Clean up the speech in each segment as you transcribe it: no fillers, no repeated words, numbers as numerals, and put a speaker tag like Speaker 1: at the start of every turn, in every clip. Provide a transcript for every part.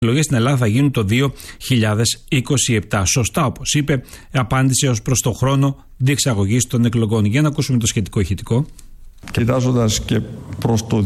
Speaker 1: εκλογές στην Ελλάδα θα γίνουν το 2027. Σωστά, όπως είπε, απάντησε ως προς το χρόνο διεξαγωγής των εκλογών. Για να ακούσουμε το σχετικό ηχητικό.
Speaker 2: Κοιτάζοντας και προς το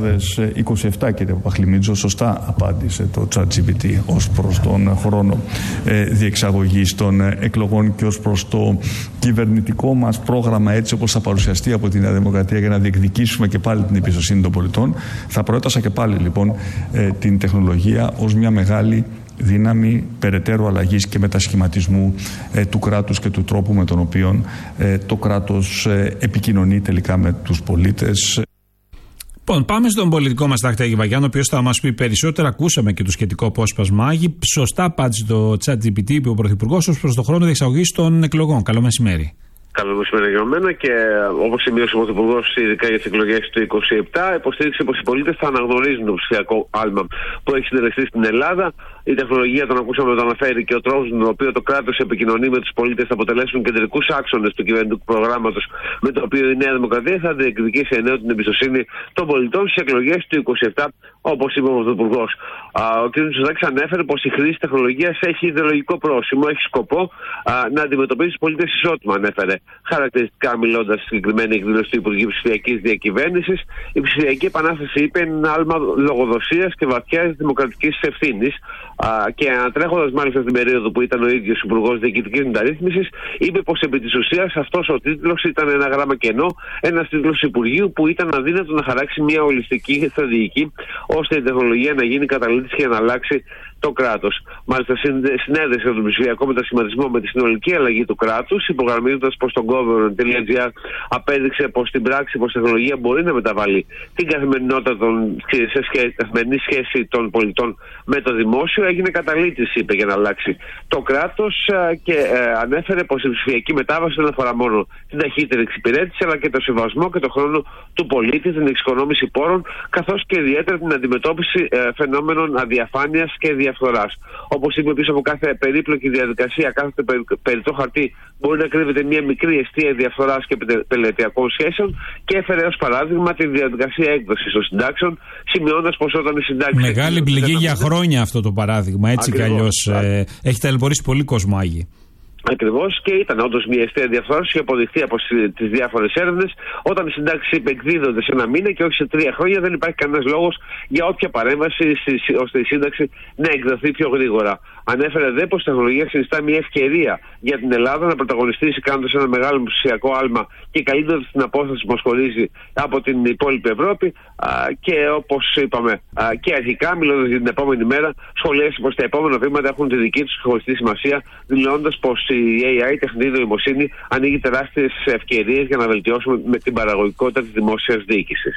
Speaker 2: 2027, κύριε Παπαχλημίτζο, σωστά απάντησε το ChatGPT ως προς τον χρόνο διεξαγωγής των εκλογών και ως προς το κυβερνητικό μας πρόγραμμα, έτσι όπως θα παρουσιαστεί από τη Νέα Δημοκρατία, για να διεκδικήσουμε και πάλι την εμπιστοσύνη των πολιτών. Θα προέτασα και πάλι λοιπόν την τεχνολογία ως μια μεγάλη δύναμη περαιτέρω αλλαγής και μετασχηματισμού του κράτους και του τρόπου με τον οποίο το κράτος επικοινωνεί τελικά με τους πολίτες.
Speaker 1: Λοιπόν, πάμε στον πολιτικό μας τάκτη Άγη Βαγιάννη, ο οποίος θα μας πει περισσότερα. Ακούσαμε και το σχετικό απόσπασμα. Άγη, σωστά απάντησε το ChatGPT, είπε ο Πρωθυπουργός, ως προς το χρόνο διεξαγωγής των εκλογών. Καλό μεσημέρι.
Speaker 3: Καλό μεσημέρι για μένα, και όπως σημείωσε ο Πρωθυπουργός, ειδικά για τις εκλογές του 2027, υποστήριξε πως οι πολίτες θα αναγνωρίζουν το ψηφιακό άλμα που έχει συντελεστεί στην Ελλάδα. Η τεχνολογία, τον ακούσαμε να το αναφέρει, και ο τρόπος με τον οποίο το κράτος επικοινωνεί με τους πολίτες θα αποτελέσουν κεντρικούς άξονες του κυβερνητικού προγράμματος με το οποίο η Νέα Δημοκρατία θα διεκδικήσει εννέω την εμπιστοσύνη των πολιτών στις εκλογές του 2027, όπως είπε ο Πρωθυπουργός. Ο κ. Μητσοτάκης ανέφερε πως η χρήση τεχνολογίας έχει ιδεολογικό πρόσημο, έχει σκοπό να αντιμετωπίσει τους πολίτες ισότιμα, ανέφερε. Χαρακτηριστικά, μιλώντας στη συγκεκριμένη εκδήλωση του Υπουργείου Ψηφιακής Διακυβέρνησης, η ψηφιακή επανάσταση, είπε, είναι ένα άλμα λογοδοσίας και βαθιάς δημοκρατικής ευθύνης. Και ανατρέχοντας μάλιστα στην περίοδο που ήταν ο ίδιος Υπουργός Διοικητικής Μεταρρύθμισης, είπε πως επί της ουσίας αυτός ο τίτλος ήταν ένα γράμμα κενό, ένας τίτλος Υπουργείου που ήταν αδύνατο να χαράξει μια ολιστική στρατηγική ώστε η τεχνολογία να γίνει καταλήτης και να αλλάξει το κράτος. Μάλιστα, συνέδεσε τον ψηφιακό μετασχηματισμό με τη συνολική αλλαγή του κράτους, υπογραμμίζοντας πως το government.gr απέδειξε πως στην πράξη πως η τεχνολογία μπορεί να μεταβάλει την καθημερινότητα καθημερινή σχέση των πολιτών με το δημόσιο. Έγινε καταλήτης, είπε, για να αλλάξει το κράτος, και ανέφερε πως η ψηφιακή μετάβαση δεν αφορά μόνο την ταχύτερη εξυπηρέτηση, αλλά και το σεβασμό και το χρόνο του πολίτη, την εξοικονόμηση πόρων, καθώς και ιδιαίτερα την αντιμετώπιση φαινόμενων αδιαφάνειας και διαφθοράς. Όπως είπε, πίσω από κάθε περίπλοκη διαδικασία, κάθε περιττό χαρτί μπορεί να κρύβεται μια μικρή αιστεία διαφθοράς και πελετειακών σχέσεων, και έφερε ως παράδειγμα τη διαδικασία έκδοσης των συντάξεων, σημειώνοντας πως όταν οι συντάξεις.
Speaker 1: Μεγάλη πληγή για χρόνια αυτό το παράδειγμα, έτσι κι αλλιώς. Έχει ταλαιπωρήσει πολύ κόσμο, Άγη.
Speaker 3: Ακριβώς, και ήταν όντως μια αιστεία διαφθορά, είχε αποδειχθεί από τις διάφορες έρευνες. Όταν οι συντάξεις εκδίδονται σε ένα μήνα και όχι σε 3 χρόνια, δεν υπάρχει κανένας λόγος για όποια παρέμβαση ώστε η σύνταξη να εκδοθεί πιο γρήγορα. Ανέφερε δε πως η τεχνολογία συνιστά μια ευκαιρία για την Ελλάδα να πρωταγωνιστήσει, κάνοντας ένα μεγάλο ψηφιακό άλμα και καλύπτοντας την απόσταση που μας χωρίζει από την υπόλοιπη Ευρώπη. Και όπως είπαμε και αρχικά, μιλώντας για την επόμενη μέρα, σχολίασε πως τα επόμενα βήματα έχουν τη δική τους χωριστή σημασία, δηλώνοντας πως η AI, η τεχνητή νοημοσύνη, ανοίγει τεράστιες ευκαιρίες για να βελτιώσουμε την παραγωγικότητα της δημόσιας διοίκησης.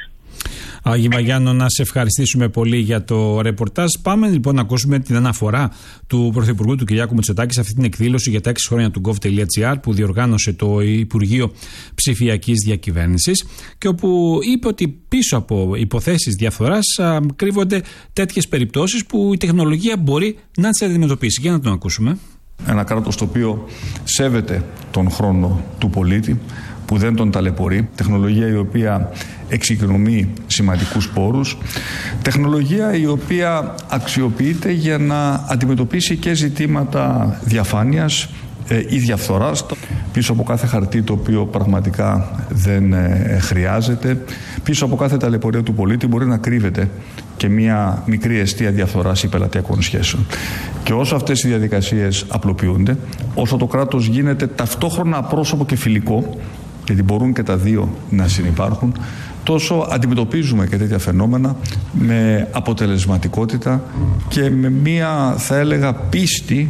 Speaker 1: Άγη Βαγιάννη, να σε ευχαριστήσουμε πολύ για το ρεπορτάζ. Πάμε λοιπόν να ακούσουμε την αναφορά του Πρωθυπουργού του Κυριάκου Μητσοτάκη σε αυτή την εκδήλωση για τα 6 χρόνια του gov.gr που διοργάνωσε το Υπουργείο Ψηφιακής Διακυβέρνησης, και όπου είπε ότι πίσω από υποθέσεις διαφθοράς κρύβονται τέτοιες περιπτώσεις που η τεχνολογία μπορεί να τις αντιμετωπίσει. Για να τον ακούσουμε.
Speaker 2: Ένα κράτος το οποίο σέβεται τον χρόνο του πολίτη, που δεν τον ταλαιπωρεί, τεχνολογία η οποία εξοικονομεί σημαντικούς πόρους, τεχνολογία η οποία αξιοποιείται για να αντιμετωπίσει και ζητήματα διαφάνειας ή διαφθοράς, πίσω από κάθε χαρτί το οποίο πραγματικά δεν χρειάζεται, πίσω από κάθε ταλαιπωρία του πολίτη μπορεί να κρύβεται και μια μικρή αιστεία διαφθοράς ή πελατειακών σχέσεων. Και όσο αυτές οι διαδικασίες απλοποιούνται, όσο το κράτος γίνεται ταυτόχρονα απρόσωπο και φιλικό, γιατί μπορούν και τα δύο να συνυπάρχουν, τόσο αντιμετωπίζουμε και τέτοια φαινόμενα με αποτελεσματικότητα και με μία, θα έλεγα, πίστη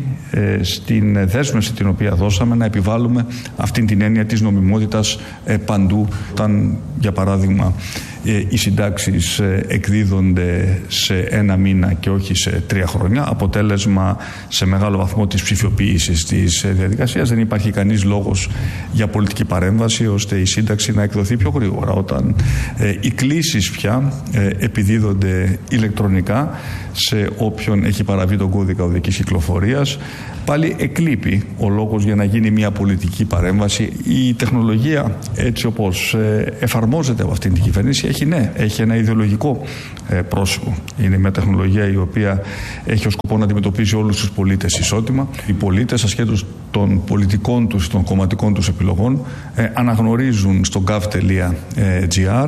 Speaker 2: στην δέσμευση την οποία δώσαμε να επιβάλλουμε αυτήν την έννοια της νομιμότητας παντού. Όταν, για παράδειγμα, οι συντάξεις εκδίδονται σε 1 μήνα και όχι σε 3 χρόνια, αποτέλεσμα σε μεγάλο βαθμό της ψηφιοποίησης της διαδικασίας, δεν υπάρχει κανείς λόγος για πολιτική παρέμβαση ώστε η σύνταξη να εκδοθεί πιο γρήγορα. Όταν οι κλήσεις πια επιδίδονται ηλεκτρονικά σε όποιον έχει παραβεί τον κώδικα οδικής κυκλοφορίας, πάλι εκλείπει ο λόγος για να γίνει μια πολιτική παρέμβαση. Η τεχνολογία, έτσι όπως εφαρμόζεται από αυτήν την κυβέρνηση, έχει ένα ιδεολογικό πρόσωπο. Είναι μια τεχνολογία η οποία έχει ως σκοπό να αντιμετωπίσει όλους τους πολίτες ισότιμα. Οι πολίτες, ασχέτως των πολιτικών τους, των κομματικών τους επιλογών, αναγνωρίζουν στο gov.gr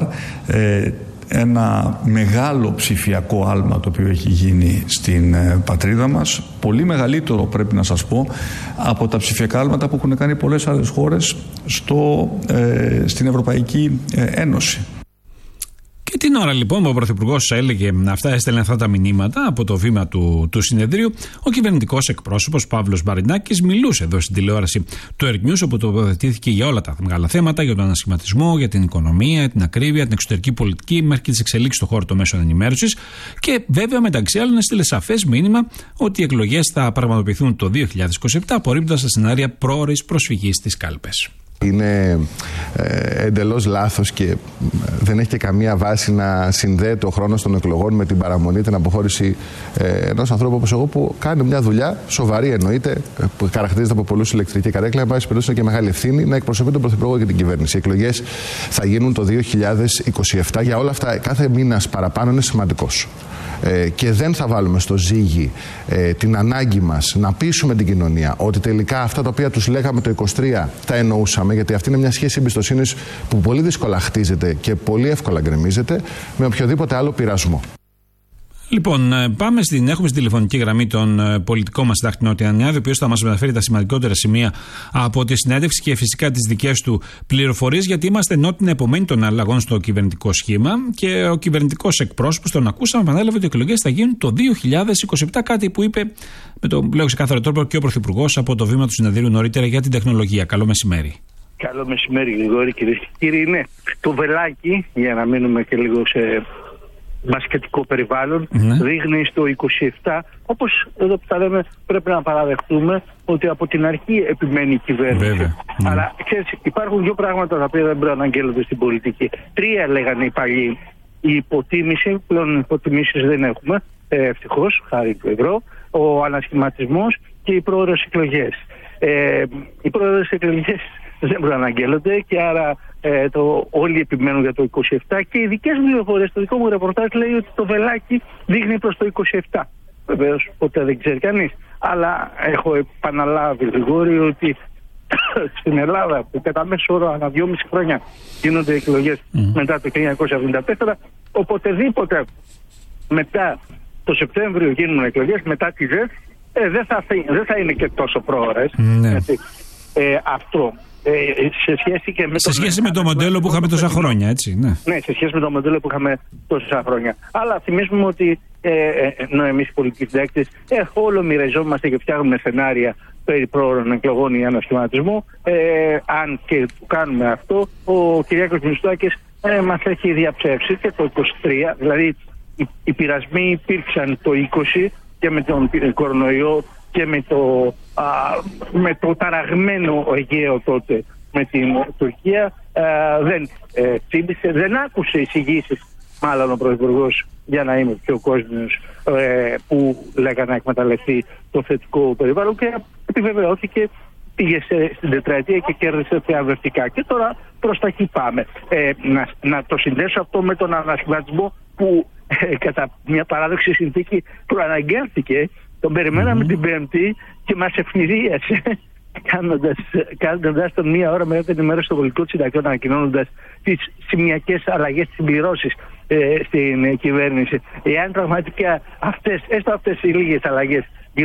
Speaker 2: ένα μεγάλο ψηφιακό άλμα το οποίο έχει γίνει στην πατρίδα μας, πολύ μεγαλύτερο, πρέπει να σας πω, από τα ψηφιακά άλματα που έχουν κάνει πολλές άλλες χώρες στην Ευρωπαϊκή Ένωση.
Speaker 1: Και την ώρα λοιπόν που ο Πρωθυπουργός έστελνε αυτά τα μηνύματα από το βήμα του συνεδρίου, ο κυβερνητικός εκπρόσωπος Παύλος Μπαρινάκης μιλούσε εδώ στην τηλεόραση του Earth News, όπου τοποθετήθηκε για όλα τα μεγάλα θέματα, για τον ανασχηματισμό, για την οικονομία, την ακρίβεια, την εξωτερική πολιτική, μέχρι και τις εξελίξεις στον χώρο των μέσων ενημέρωσης. Και βέβαια μεταξύ άλλων έστειλε σαφές μήνυμα ότι οι εκλογές θα πραγματοποιηθούν το 2027, απορρίπτοντας τα σενάρια πρόωρης προσφυγής στις κάλπες.
Speaker 4: Είναι εντελώς λάθος και δεν έχει και καμία βάση να συνδέεται ο χρόνος των εκλογών με την παραμονή, την αποχώρηση ενός ανθρώπου όπως εγώ, που κάνει μια δουλειά σοβαρή, εννοείται, που χαρακτηρίζεται από πολλούς ηλεκτρική καρέκλα, εν πάση περιπτώσει, και μεγάλη ευθύνη να εκπροσωπεί τον Πρωθυπουργό και την κυβέρνηση. Οι εκλογές θα γίνουν το 2027. Για όλα αυτά, κάθε μήνας παραπάνω είναι σημαντικός. Και δεν θα βάλουμε στο ζύγι την ανάγκη μας να πείσουμε την κοινωνία ότι τελικά αυτά τα οποία τους λέγαμε το 23 τα εννοούσαμε, γιατί αυτή είναι μια σχέση εμπιστοσύνης που πολύ δύσκολα χτίζεται και πολύ εύκολα γκρεμίζεται με οποιοδήποτε άλλο πειρασμό.
Speaker 1: Λοιπόν, έχουμε στην τηλεφωνική γραμμή τον πολιτικό μας συντάκτη Νότι Ανιάδη, ο οποίος θα μας μεταφέρει τα σημαντικότερα σημεία από τη συνέντευξη και φυσικά τις δικές του πληροφορίες, γιατί είμαστε Νότι επομένη των αλλαγών στο κυβερνητικό σχήμα και ο κυβερνητικός εκπρόσωπος, τον ακούσαμε, επανέλαβε ότι οι εκλογές θα γίνουν το 2027, κάτι που είπε με τον πλέον ξεκάθαρο τρόπο και ο Πρωθυπουργός από το βήμα του συνεδρίου νωρίτερα για την τεχνολογία. Καλό μεσημέρι.
Speaker 5: Καλό μεσημέρι, Γρηγόρη, κυρίες και κύριοι. Ναι, το βελάκι, για να μείνουμε και λίγο σε μπασκετικό περιβάλλον, δείχνει στο 27, όπως εδώ που τα λέμε, πρέπει να παραδεχτούμε ότι από την αρχή επιμένει η κυβέρνηση.
Speaker 1: Βέβαια.
Speaker 5: Αλλά ξέρεις, υπάρχουν δύο πράγματα τα οποία δεν πρέπει να αναγγέλλονται στην πολιτική. Τρία λέγανε οι παλιοί. Η υποτίμηση, πλέον υποτιμήσεις δεν έχουμε, ευτυχώς, χάρη του ευρώ, ο ανασχηματισμός και οι πρόορες εκλογές. Οι πρόορες εκλογές δεν πρέπει να αναγγέλλονται και άρα όλοι επιμένουν για το 27 και οι δικές μου πληροφορίες, το δικό μου ρεπορτάζ λέει ότι το βελάκι δείχνει προς το 27. Βεβαίως ποτέ δεν ξέρει κανείς, αλλά έχω επαναλάβει, Γρηγόρη, ότι στην Ελλάδα που κατά μέσο όρο ανά 2,5 χρόνια γίνονται εκλογές μετά το 1974, οποτεδήποτε μετά το Σεπτέμβριο γίνουν εκλογές, μετά τη ΖΕΦ, δεν θα είναι και τόσο πρόωρες. Αυτό σε σχέση με
Speaker 1: το μοντέλο που είχαμε τόσα χρόνια, έτσι.
Speaker 5: Ναι, σε σχέση με το μοντέλο που είχαμε τόσα χρόνια. Αλλά θυμίζουμε ότι εμείς οι πολιτικοί συντάκτες όλο μοιραζόμαστε και φτιάχνουμε σενάρια περί πρόωρων εκλογών ή ανασχηματισμού. Αν και κάνουμε αυτό, ο Κυριάκος Μητσοτάκης μας έχει διαψεύσει και το 23, δηλαδή οι πειρασμοί υπήρξαν το 20 και με τον κορονοϊό και με το ταραγμένο Αιγαίο τότε με την Τουρκία, δεν τσίμπησε, δεν άκουσε εισηγήσεις, μάλλον ο Πρωθυπουργός, για να είμαι πιο κόσμιος, που λέγανε να εκμεταλλευτεί το θετικό περιβάλλον, και επιβεβαιώθηκε, πήγε στην τετραετία και κέρδισε θεαυρευτικά. Και τώρα προς τα εκεί πάμε. Να το συνδέσω αυτό με τον ανασχηματισμό που κατά μια παράδοξη συνθήκη προαναγγέλθηκε. Τον περιμέναμε την Πέμπτη και μας ευνηδίασε κάνοντας τον μία ώρα μετά την ενημέρωση των πολιτικών συντακτών, ανακοινώνοντας τις σημειακές αλλαγές, τις συμπληρώσεις στην κυβέρνηση. Εάν πραγματικά αυτές οι λίγες αλλαγές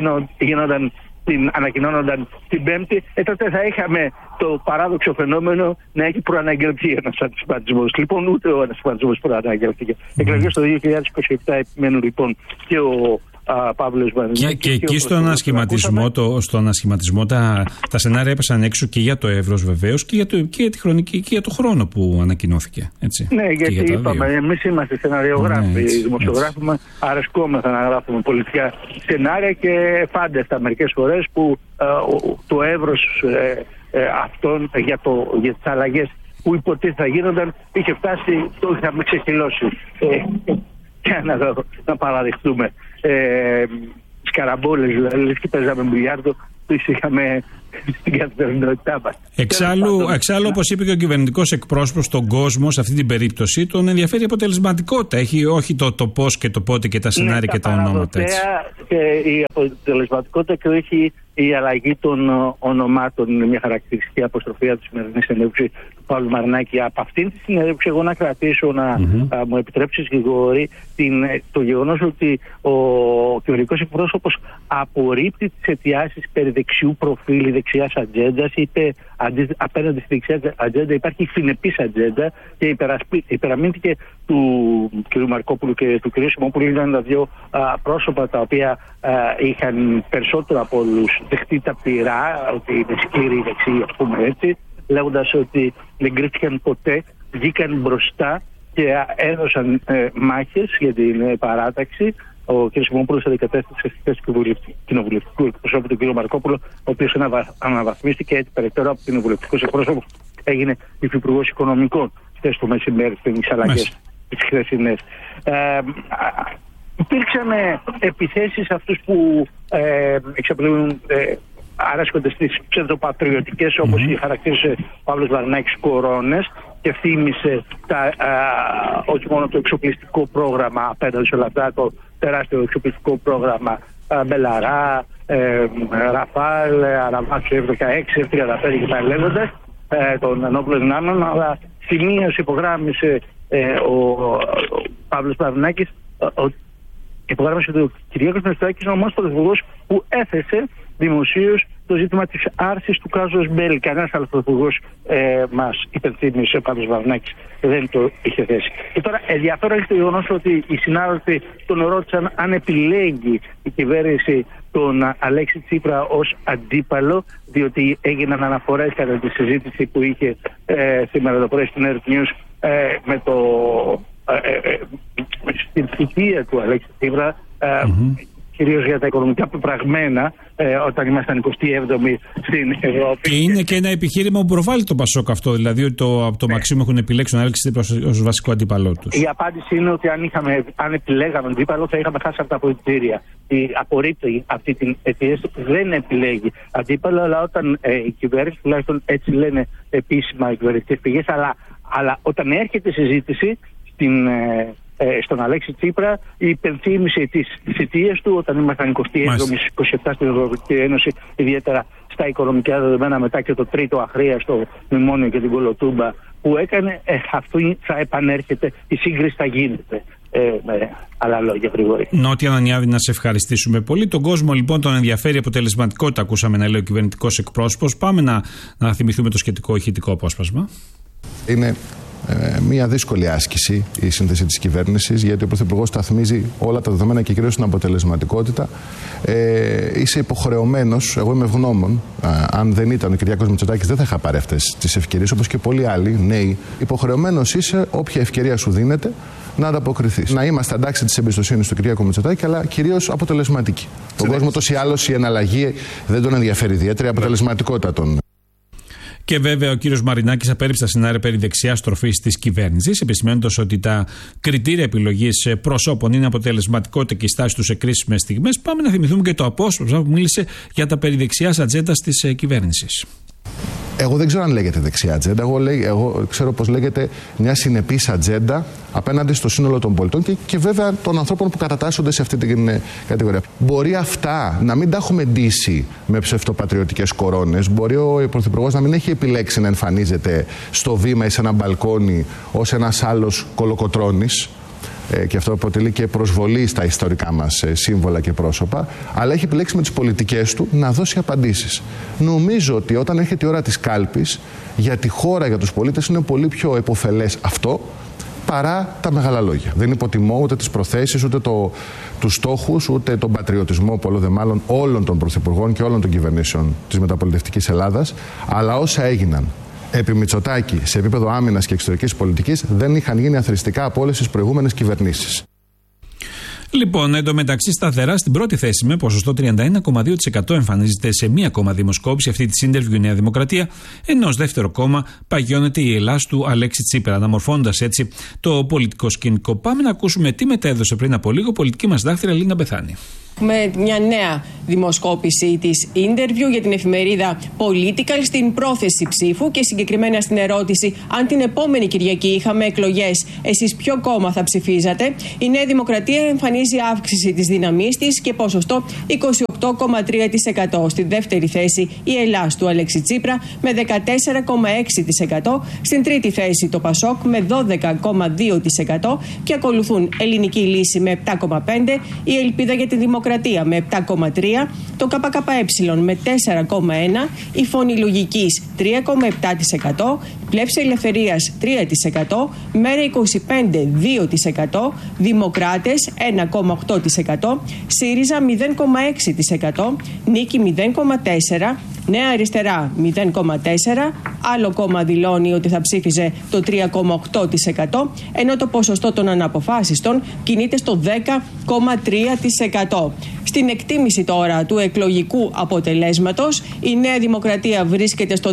Speaker 5: ανακοινώνονταν την Πέμπτη, τότε θα είχαμε το παράδοξο φαινόμενο να έχει προαναγγελθεί ένας ανασχηματισμός. Λοιπόν, ούτε ο ανασχηματισμός προαναγγελθήκε. Εκλογές το 2027 επιμένουν λοιπόν και ο Παύλος Μπαρινάκης.
Speaker 1: Και εκεί στον ανασχηματισμό τα σενάρια έπεσαν έξω και για το εύρος βεβαίως και για τη χρονική και για το χρόνο που ανακοινώθηκε. Έτσι.
Speaker 5: Ναι, γιατί είπαμε, εμείς είμαστε σεναριογράφοι, οι δημοσιογράφοι μας αρεσκόμεθα να γράφουμε πολιτικά σενάρια και φάνταστα μερικές φορές που το εύρος αυτών για τις αλλαγές που υποτίθεται θα γίνονταν είχε φτάσει, το είχαμε ξεχυλώσει. Και να παραδεχτούμε. Σκαραμπόλες, δηλαδή, και παίζαμε μπιλιάρδο, τις είχαμε στην καθημερινότητά μας.
Speaker 1: Εξάλλου, όπως είπε και ο κυβερνητικός εκπρόσωπος, τον κόσμο σε αυτή την περίπτωση τον ενδιαφέρει η αποτελεσματικότητα. Όχι το πώς και το πότε και τα σενάρια και τα ονόματα.
Speaker 5: Και η αποτελεσματικότητα και όχι η αλλαγή των ονομάτων είναι μια χαρακτηριστική αποστροφή από τη σημερινή συνέντευξη του Παύλου Μαρινάκη. Από αυτήν τη συνέντευξη, εγώ να κρατήσω, μου επιτρέψεις, Γρηγόρη, το γεγονός ότι ο κυβερνητικός εκπρόσωπος απορρίπτει τις αιτιάσεις περί δεξιού προφίλ, δεξιάς ατζέντας, είτε απέναντι στη δεξιά ατζέντα υπάρχει συνεπής ατζέντα, και υπεραμείνθηκε του κ. Μαρκόπουλου και του κ. Σιμόπουλου. Ήταν τα δύο πρόσωπα τα οποία είχαν περισσότερο από όλους δεχτεί τα πειρά, ότι είναι σκληροί δεξιοί, ας πούμε έτσι, λέγοντας ότι δεν κρίθηκαν ποτέ, βγήκαν μπροστά και έδωσαν μάχες για την παράταξη. Ο κ. Σιμόπουλος αντικατέστησε στη θέση του κοινοβουλευτικού εκπροσώπου του κ. Μαρκόπουλου, ο οποίος αναβαθμίστηκε έτσι περαιτέρω από κοινοβουλευτικός εκπρόσωπο, έγινε υφυπουργός Οικονομικών χθες το μεσημέρι στις αλλαγές τις χθεσινές. Υπήρξαν επιθέσεις αυτούς που εξαπλούν, αρέσκονται στις ψευδοπατριωτικές, όπως χαρακτήρισε ο Παύλος Μαρινάκης, κορώνες, και θύμισε όχι μόνο το εξοπλιστικό πρόγραμμα απέναντι σε όλα αυτά, το τεράστιο εξοπλιστικό πρόγραμμα Μπελαρά, Ραφάλ, Αραβάτ F-16, F-35 και τα λέγοντας, των ενόπλων δυνάμεων, αλλά σημείως υπογράμμισε ο Παύλος Μαρινάκης, υπογράμμισε ότι ο Κυριάκος Μητσοτάκης είναι ο μόνος πρωθυπουργός που έθεσε δημοσίως το ζήτημα της άρσης του κάζους Μπέλ. Κανένας άλλος πρωθυπουργός μας υπενθύμισε, ο Παύλος Μαρινάκης δεν το είχε θέσει. Και τώρα ενδιαφέρον είναι το γεγονός ότι οι συνάδελφοι τον ρώτησαν αν επιλέγει η κυβέρνηση τον Αλέξη Τσίπρα ως αντίπαλο, διότι έγιναν αναφορές κατά τη συζήτηση που είχε σήμερα το πρωί στην Earth News με στην θητεία του Αλέξη Τσίπρα, κυρίως για τα οικονομικά πεπραγμένα, όταν ήμασταν 27η στην Ευρώπη. Και
Speaker 1: είναι και ένα επιχείρημα που προβάλλει το Πασόκ αυτό, δηλαδή ότι από το Μαξίμου έχουν επιλέξει τον Αλέξη Τσίπρα ως βασικό αντίπαλό τους. Η
Speaker 5: απάντηση είναι ότι αν επιλέγαμε αντίπαλο θα είχαμε χάσει από τα αποδυτήρια. Απορρίπτει αυτή την αιτία, δεν επιλέγει αντίπαλο, αλλά όταν η κυβέρνηση, τουλάχιστον έτσι λένε επίσημα οι κυβερνητικές πηγές, αλλά όταν έρχεται συζήτηση στον Αλέξη Τσίπρα, η υπενθύμηση της θητείας του όταν ήμασταν 27 στην Ευρωπαϊκή Ένωση, ιδιαίτερα στα οικονομικά δεδομένα, μετά και το τρίτο αχρίαστο μνημόνιο και την Κολοτούμπα που έκανε, αυτό θα επανέρχεται, η σύγκριση θα γίνεται. Με άλλα λόγια, Γρηγόρη.
Speaker 1: Νότια Ανανιάδη, να σε ευχαριστήσουμε πολύ. Τον κόσμο λοιπόν τον ενδιαφέρει η αποτελεσματικότητα, ακούσαμε να λέει ο κυβερνητικός εκπρόσωπος. Πάμε να θυμηθούμε το σχετικό ηχητικό απόσπασμα.
Speaker 4: Είναι μια δύσκολη άσκηση η σύνθεση της κυβέρνησης, γιατί ο Πρωθυπουργός σταθμίζει όλα τα δεδομένα και κυρίως την αποτελεσματικότητα. Είσαι υποχρεωμένος, εγώ είμαι ευγνώμων, αν δεν ήταν ο Κυριάκος Μητσοτάκης δεν θα είχα πάρει αυτές τις ευκαιρίες, όπως και πολλοί άλλοι νέοι. Υποχρεωμένος είσαι, όποια ευκαιρία σου δίνεται, να ανταποκριθείς. Να είμαστε αντάξει της εμπιστοσύνης του Κυριάκου Μητσοτάκη, αλλά κυρίως αποτελεσματικοί. Τον κόσμο τόσο ή άλλως η εναλλαγή δεν τον ενδιαφέρει ιδιαίτερα, η αποτελεσματικότητα των.
Speaker 1: Και βέβαια ο κύριος Μαρινάκης απέρριψε τα σενάρια περί δεξιάς τροφής της κυβέρνησης, επισημαίνοντας ότι τα κριτήρια επιλογής προσώπων είναι αποτελεσματικότητα και η στάση τους σε κρίσιμες στιγμές. Πάμε να θυμηθούμε και το απόσπασμα που μίλησε για τα περί δεξιάς ατζέντας της κυβέρνησης.
Speaker 4: Εγώ δεν ξέρω αν λέγεται δεξιά ατζέντα. Εγώ ξέρω πως λέγεται μια συνεπής ατζέντα απέναντι στο σύνολο των πολιτών και βέβαια των ανθρώπων που κατατάσσονται σε αυτή την κατηγορία. Μπορεί αυτά να μην τα έχουμε ντύσει με ψευτοπατριωτικές κορώνες. Μπορεί ο Πρωθυπουργός να μην έχει επιλέξει να εμφανίζεται στο βήμα ή σε ένα μπαλκόνι ως ένας άλλος Κολοκοτρώνης. Και αυτό αποτελεί και προσβολή στα ιστορικά μας σύμβολα και πρόσωπα, αλλά έχει επιλέξει με τις πολιτικές του να δώσει απαντήσεις. Νομίζω ότι όταν έρχεται η ώρα της κάλπης, για τη χώρα, για τους πολίτες, είναι πολύ πιο επωφελές αυτό παρά τα μεγάλα λόγια. Δεν υποτιμώ ούτε τις προθέσεις, ούτε τους στόχους, ούτε τον πατριωτισμό, πολλό δε μάλλον, όλων των πρωθυπουργών και όλων των κυβερνήσεων της μεταπολιτευτικής Ελλάδας, αλλά όσα έγιναν επί Μητσοτάκη σε επίπεδο άμυνας και εξωτερικής πολιτικής δεν είχαν γίνει αθροιστικά από όλες τις προηγούμενες κυβερνήσεις.
Speaker 1: Λοιπόν, εντωμεταξύ σταθερά στην πρώτη θέση με ποσοστό 31,2% εμφανίζεται σε μία ακόμα δημοσκόπηση αυτή τη Interview Νέα Δημοκρατία, ενώ ως δεύτερο κόμμα παγιώνεται η Ελλάς του Αλέξη Τσίπρα, αναμορφώνοντας έτσι το πολιτικό σκηνικό. Πάμε να ακούσουμε τι μετέδωσε πριν από λίγο πολιτική μας δάχτυρα Λίνα Μπεθάνη.
Speaker 6: Με μια νέα δημοσκόπηση της Interview για την εφημερίδα Political στην πρόθεση ψήφου και συγκεκριμένα στην ερώτηση αν την επόμενη Κυριακή είχαμε εκλογές, εσείς ποιο κόμμα θα ψηφίζατε. Η Νέα Δημοκρατία εμφανίζει αύξηση της δύναμής της και ποσοστό 28,3%. Στη δεύτερη θέση η Ελλάς του Αλέξη Τσίπρα με 14,6%. Στην τρίτη θέση το Πασόκ με 12,2% και ακολουθούν Ελληνική Λύση με 7,5%, η Ελπίδα για τη Δημοκρατία με 7,3%, το ΚΚΕ με 4,1%, η Φωνή Λογικής 3,7%, Πλεύση Ελευθερίας 3%, Μέρα 25 2%, Δημοκράτες 1,8%, ΣΥΡΙΖΑ 0,6%, Νίκη 0,4%, Νέα Αριστερά 0,4%, άλλο κόμμα δηλώνει ότι θα ψήφιζε το 3,8%, ενώ το ποσοστό των αναποφάσιστων κινείται στο 10,3%. Στην εκτίμηση τώρα του εκλογικού αποτελέσματος, η Νέα Δημοκρατία βρίσκεται στο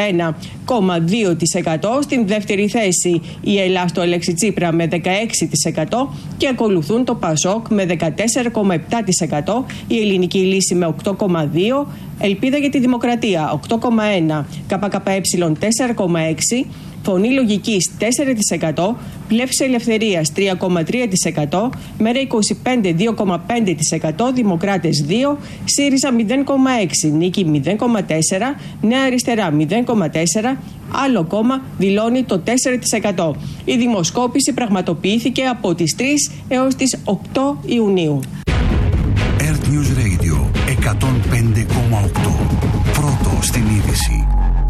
Speaker 6: 31,2%, στην δεύτερη θέση η Ελλάς του Αλέξη Τσίπρα με 16% και ακολουθούν το Πασόκ με 14,7%, η Ελληνική Λύση με 8,2%, Ελπίδα για τη Δημοκρατία 8,1%, ΚΚΕ 4,6%, Φωνή Λογικής 4%, Πλεύση Ελευθερίας 3,3%, Μέρα 25 2,5%, Δημοκράτες 2%, ΣΥΡΙΖΑ 0,6%, Νίκη 0,4%, Νέα Αριστερά 0,4%, άλλο κόμμα δηλώνει το 4%. Η δημοσκόπηση πραγματοποιήθηκε από τις 3 έως τις 8 Ιουνίου.
Speaker 7: Earth News Radio 105,8. Πρώτο στην είδηση.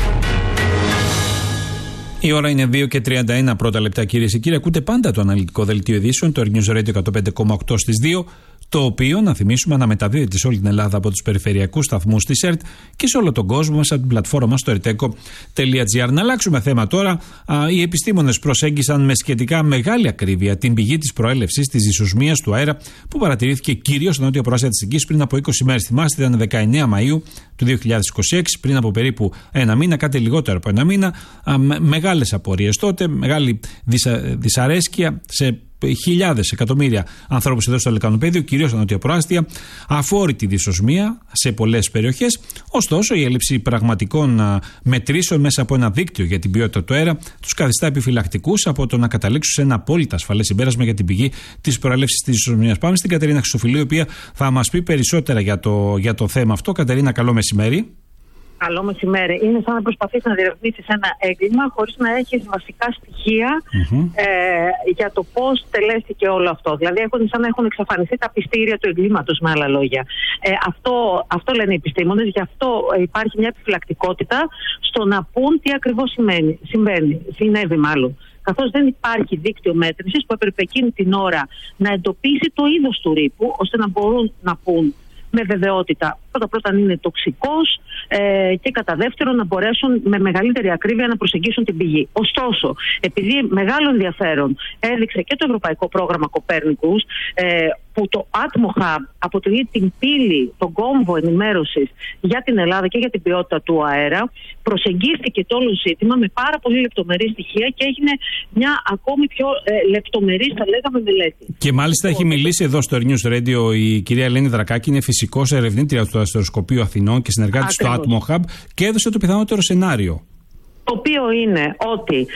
Speaker 1: Η ώρα είναι 2 και 31 πρώτα λεπτά, κυρίες και κύριοι. Ακούτε πάντα το αναλυτικό δελτίο ειδήσεων, το Earth News Radio 105,8 στις 2. Το οποίο, να θυμίσουμε, αναμεταδίδεται σε όλη την Ελλάδα από τους περιφερειακούς σταθμούς της ΕΡΤ και σε όλο τον κόσμο μέσα από την πλατφόρμα μας στο erteco.gr. Να αλλάξουμε θέμα τώρα. Οι επιστήμονες προσέγγισαν με σχετικά μεγάλη ακρίβεια την πηγή της προέλευσης της δυσοσμίας του αέρα που παρατηρήθηκε κυρίως στην νότια προάστια της Αττικής πριν από 20 μέρες. Θυμάστε, ήταν 19 Μαΐου του 2026, πριν από περίπου ένα μήνα, κάτι λιγότερο από ένα μήνα. Μεγάλες απορίες τότε, μεγάλη δυσαρέσκεια σε χιλιάδες, εκατομμύρια ανθρώπους εδώ στο Λεκανοπέδιο, κυρίως στα νότια προάστια, αφόρητη δυσοσμία σε πολλές περιοχές. Ωστόσο, η έλλειψη πραγματικών μετρήσεων μέσα από ένα δίκτυο για την ποιότητα του αέρα τους καθιστά επιφυλακτικούς από το να καταλήξουν σε ένα απόλυτα ασφαλές συμπέρασμα για την πηγή της προέλευσης της δυσοσμίας. Πάμε στην Κατερίνα Χρυστοφυλίου, η οποία θα μας πει περισσότερα για το θέμα αυτό. Κατερίνα, καλό μεσημέρι.
Speaker 8: Καλό μεσημέρι. Είναι σαν να προσπαθείς να διερευνήσεις ένα έγκλημα χωρίς να έχεις βασικά στοιχεία για το πώς τελέστηκε όλο αυτό. Δηλαδή, σαν να έχουν εξαφανιστεί τα πιστήρια του εγκλήματος, με άλλα λόγια. Αυτό λένε οι επιστήμονες, γι' αυτό υπάρχει μια επιφυλακτικότητα στο να πούν τι ακριβώς συνέβη μάλλον. Καθώς δεν υπάρχει δίκτυο μέτρησης που έπρεπε εκείνη την ώρα να εντοπίσει το είδος του ρήπου, ώστε να μπορούν να πούν με βεβαιότητα πρώτα αν είναι τοξικός και κατά δεύτερον να μπορέσουν με μεγαλύτερη ακρίβεια να προσεγγίσουν την πηγή. Ωστόσο, επειδή μεγάλο ενδιαφέρον έδειξε και το Ευρωπαϊκό Πρόγραμμα Κοπέρνικους, που το Atmohub αποτελεί την πύλη, τον κόμβο ενημέρωσης για την Ελλάδα και για την ποιότητα του αέρα, προσεγγίστηκε το όλο ζήτημα με πάρα πολύ λεπτομερή στοιχεία και έγινε μια ακόμη πιο λεπτομερή, θα λέγαμε, μελέτη. Και μάλιστα έχει μιλήσει εδώ στο Earth News Radio η κυρία Ελένη Δρακάκη, είναι φυσικός ερευνήτρια του Αστεροσκοπείου Αθηνών και συνεργάτης στο Atmohub, και έδωσε το πιθανότερο σενάριο. Το οποίο είναι ότι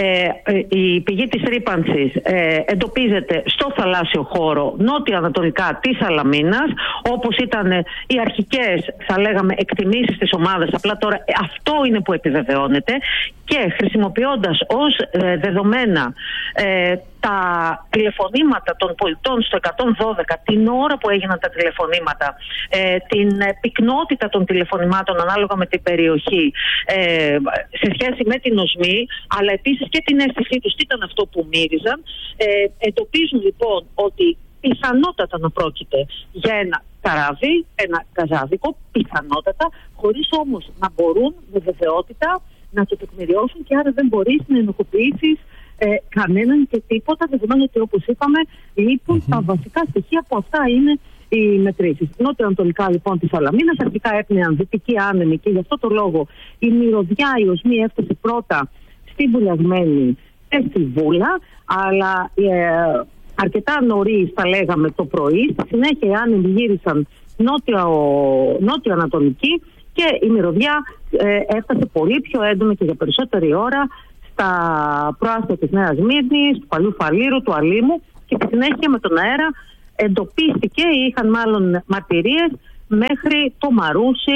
Speaker 8: η πηγή της ρύπανσης εντοπίζεται στο θαλάσσιο χώρο νότια-ανατολικά της Σαλαμίνας, όπως ήταν οι αρχικές, θα λέγαμε, εκτιμήσεις της ομάδας. Απλά τώρα αυτό είναι που επιβεβαιώνεται, και χρησιμοποιώντας ως δεδομένα τα τηλεφωνήματα των πολιτών στο 112 την ώρα που έγιναν τα τηλεφωνήματα, την πυκνότητα των τηλεφωνημάτων ανάλογα με την περιοχή σε σχέση με την οσμή, αλλά επίσης και την αίσθησή τους τι ήταν αυτό που μύριζαν, εντοπίζουν λοιπόν ότι πιθανότατα να πρόκειται για ένα καράβι, ένα καζάδικο, πιθανότατα, χωρίς όμως να μπορούν με βεβαιότητα να το τεκμηριώσουν, και άρα δεν μπορείς να ενοχοποιήσεις κανέναν και τίποτα, δεδομένου ότι, όπως είπαμε, λείπουν τα βασικά στοιχεία που αυτά είναι οι μετρήσεις. Νότιο-ανατολικά λοιπόν της Σαλαμίνας αρχικά έπνεαν δυτικοί άνεμοι, και γι' αυτό το λόγο η μυρωδιά, η οσμή έφτασε πρώτα στη Βουλιαγμένη και στη Βούλα, αλλά αρκετά νωρίς, θα λέγαμε, το πρωί. Στη συνέχεια οι άνεμοι γύρισαν νότιο-ανατολική, και η μυρωδιά έφτασε πολύ πιο έντονα και για περισσότερη ώρα στα προάστια της Νέας Μύρνης, του Παλιού Φαλήρου, του Αλήμου, και στη συνέχεια με τον αέρα εντοπίστηκε, ή είχαν μάλλον μαρτυρίες, μέχρι το Μαρούσι,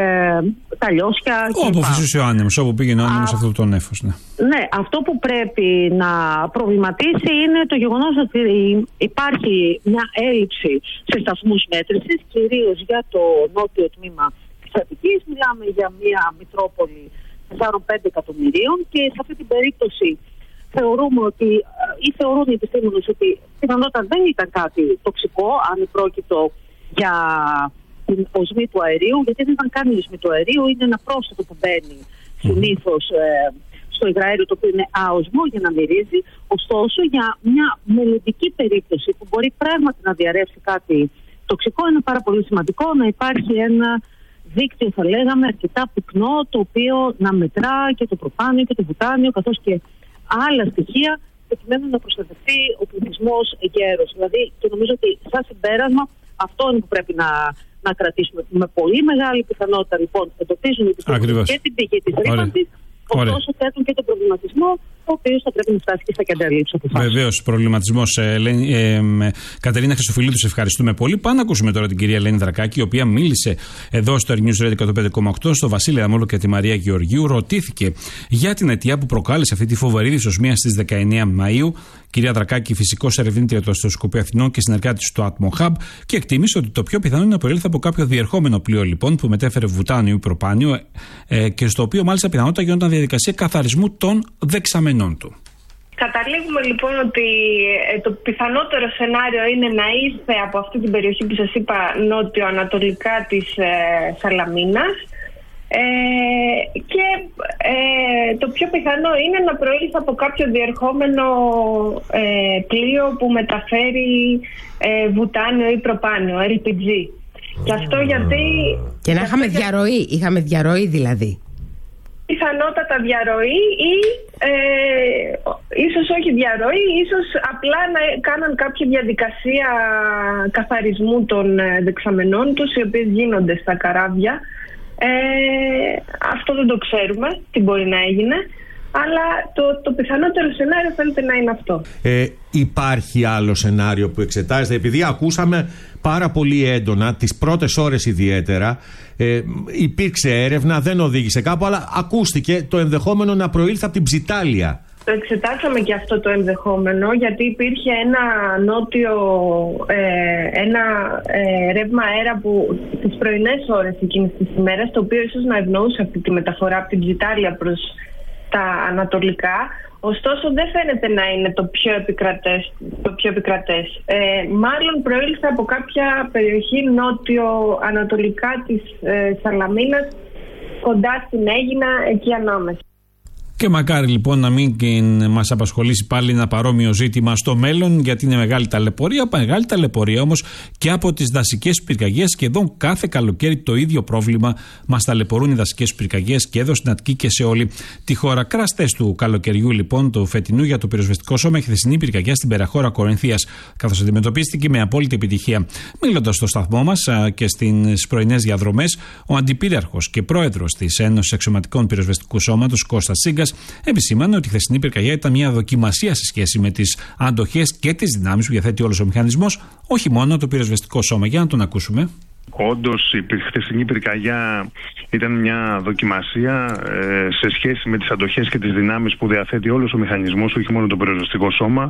Speaker 8: τα Λιώσια κλπ.
Speaker 1: Όπου φυσούσε ο άνεμος, όπου πήγαινε ο άνεμος αυτό το νέφος. Ναι.
Speaker 8: Ναι, αυτό που πρέπει να προβληματίσει είναι το γεγονός ότι υπάρχει μια έλλειψη σε σταθμούς μέτρησης, κυρίως για το νότιο τμήμα της Αττικής. Μιλάμε για μια Μητρόπολη 4-5 εκατομμυρίων, και σε αυτή την περίπτωση θεωρούμε ότι, ή θεωρούν οι επιστήμονες ότι πιθανότατα δεν ήταν κάτι τοξικό, αν πρόκειτο για την οσμή του αερίου, γιατί δεν ήταν καν η οσμή του αερίου, είναι ένα πρόσθετο που μπαίνει συνήθως στο υγραέριο, το οποίο είναι άοσμο για να μυρίζει. Ωστόσο, για μια μελλοντική περίπτωση που μπορεί πράγματι να διαρρεύσει κάτι τοξικό, είναι πάρα πολύ σημαντικό να υπάρχει ένα δίκτυο, θα λέγαμε, αρκετά πυκνό, το οποίο να μετρά και το προπάνιο και το βουτάνιο, καθώς και άλλα στοιχεία, προκειμένου να προστατευτεί ο πληθυσμός εγκαίρος. Δηλαδή, και νομίζω ότι σαν συμπέρασμα αυτό είναι που πρέπει να κρατήσουμε. Με πολύ μεγάλη πιθανότητα, λοιπόν, εντοπίζουν και την πηγή της ρήπανσης, ωστόσο θέτουν και τον προβληματισμό, ο οποίος θα πρέπει να φτάσει και στα κέντρα λήψης αποφάσεων.
Speaker 1: Βεβαίως, προβληματισμός. Κατερίνα Χρυσοφυλλίδου, σε ευχαριστούμε πολύ. Πάμε να ακούσουμε τώρα την κυρία Ελένη Δρακάκη, η οποία μίλησε εδώ στο News Radio 105,8 στο Βασίλη Αμόλο και τη Μαρία Γεωργίου. Ρωτήθηκε για την αιτία που προκάλεσε αυτή τη φοβερή δυσοσμία στις 19 Μαΐου. Κυρία Δρακάκη, φυσικός ερευνήτρια του Αστροσκοπείου Αθηνών και συνεργάτη του Atmo Hub, και εκτίμησε ότι το πιο πιθανό είναι να προήλθε από κάποιο διερχόμενο πλοίο, λοιπόν, που μετέφερε βουτάνιο ή προπάνιο, και στο οποίο μάλιστα πιθανότατα γινόταν διαδικασία καθαρισμού των δεξαμενών του.
Speaker 9: Καταλήγουμε λοιπόν ότι το πιθανότερο σενάριο είναι να ήρθε από αυτή την περιοχή που σας είπα, νότιο-ανατολικά της Σαλαμίνας, και το πιο πιθανό είναι να προήλθε από κάποιο διερχόμενο πλοίο που μεταφέρει βουτάνιο ή προπάνιο, LPG. Και αυτό γιατί...
Speaker 10: Και να είχαμε διαρροή δηλαδή.
Speaker 9: Πιθανότατα διαρροή, ή ίσως όχι διαρροή, ίσως απλά να κάναν κάποια διαδικασία καθαρισμού των δεξαμενών τους, οι οποίες γίνονται στα καράβια. Αυτό δεν το ξέρουμε τι μπορεί να έγινε, αλλά το πιθανότερο σενάριο φαίνεται να είναι αυτό.
Speaker 11: Υπάρχει άλλο σενάριο που εξετάζεται? Επειδή ακούσαμε πάρα πολύ έντονα, τις πρώτες ώρες ιδιαίτερα, υπήρξε έρευνα, δεν οδήγησε κάπου, αλλά ακούστηκε το ενδεχόμενο να προήλθε από την Ψιτάλια.
Speaker 9: Το εξετάσαμε και αυτό το ενδεχόμενο, γιατί υπήρχε ένα ρεύμα αέρα που τις πρωινές ώρες εκείνης της ημέρας, το οποίο ίσως να ευνοούσε αυτή τη μεταφορά από την Ψιτάλια προς τα ανατολικά. Ωστόσο δεν φαίνεται να είναι το πιο επικρατές. Μάλλον προήλθε από κάποια περιοχή νότιο-ανατολικά της Σαλαμίνας, κοντά στην Αίγινα, εκεί ανάμεσα.
Speaker 1: Και μακάρι λοιπόν να μην μας απασχολήσει πάλι ένα παρόμοιο ζήτημα στο μέλλον, γιατί είναι μεγάλη ταλαιπωρία. Μεγάλη ταλαιπωρία όμως και από τις δασικές πυρκαγιές. Σχεδόν κάθε καλοκαίρι το ίδιο πρόβλημα μας ταλαιπωρούν οι δασικές πυρκαγιές και εδώ στην Αττική και σε όλη τη χώρα. Κραστές του καλοκαιριού λοιπόν του φετινού για το πυροσβεστικό σώμα, η χθεσινή πυρκαγιά στην Περαχώρα Κορινθίας, καθώς αντιμετωπίστηκε με απόλυτη επιτυχία. Μιλώντας στο σταθμό μας και στις πρωινές διαδρομές, ο αντιπύριαρχος και πρόεδρος της Ένωσης Αξιωματικών Πυροσβεστικού Σώματος, Κώστας Τσίγκας, επισήμανε ότι η χθεσινή πυρκαγιά ήταν μια δοκιμασία σε σχέση με τις αντοχές και τις δυνάμεις που διαθέτει όλος ο μηχανισμός, όχι μόνο το πυροσβεστικό σώμα. Για να τον ακούσουμε.
Speaker 12: Όντως η χθεσινή πυρκαγιά ήταν μια δοκιμασία σε σχέση με τις αντοχές και τις δυνάμεις που διαθέτει όλος ο μηχανισμός, όχι μόνο το πυροσβεστικό σώμα.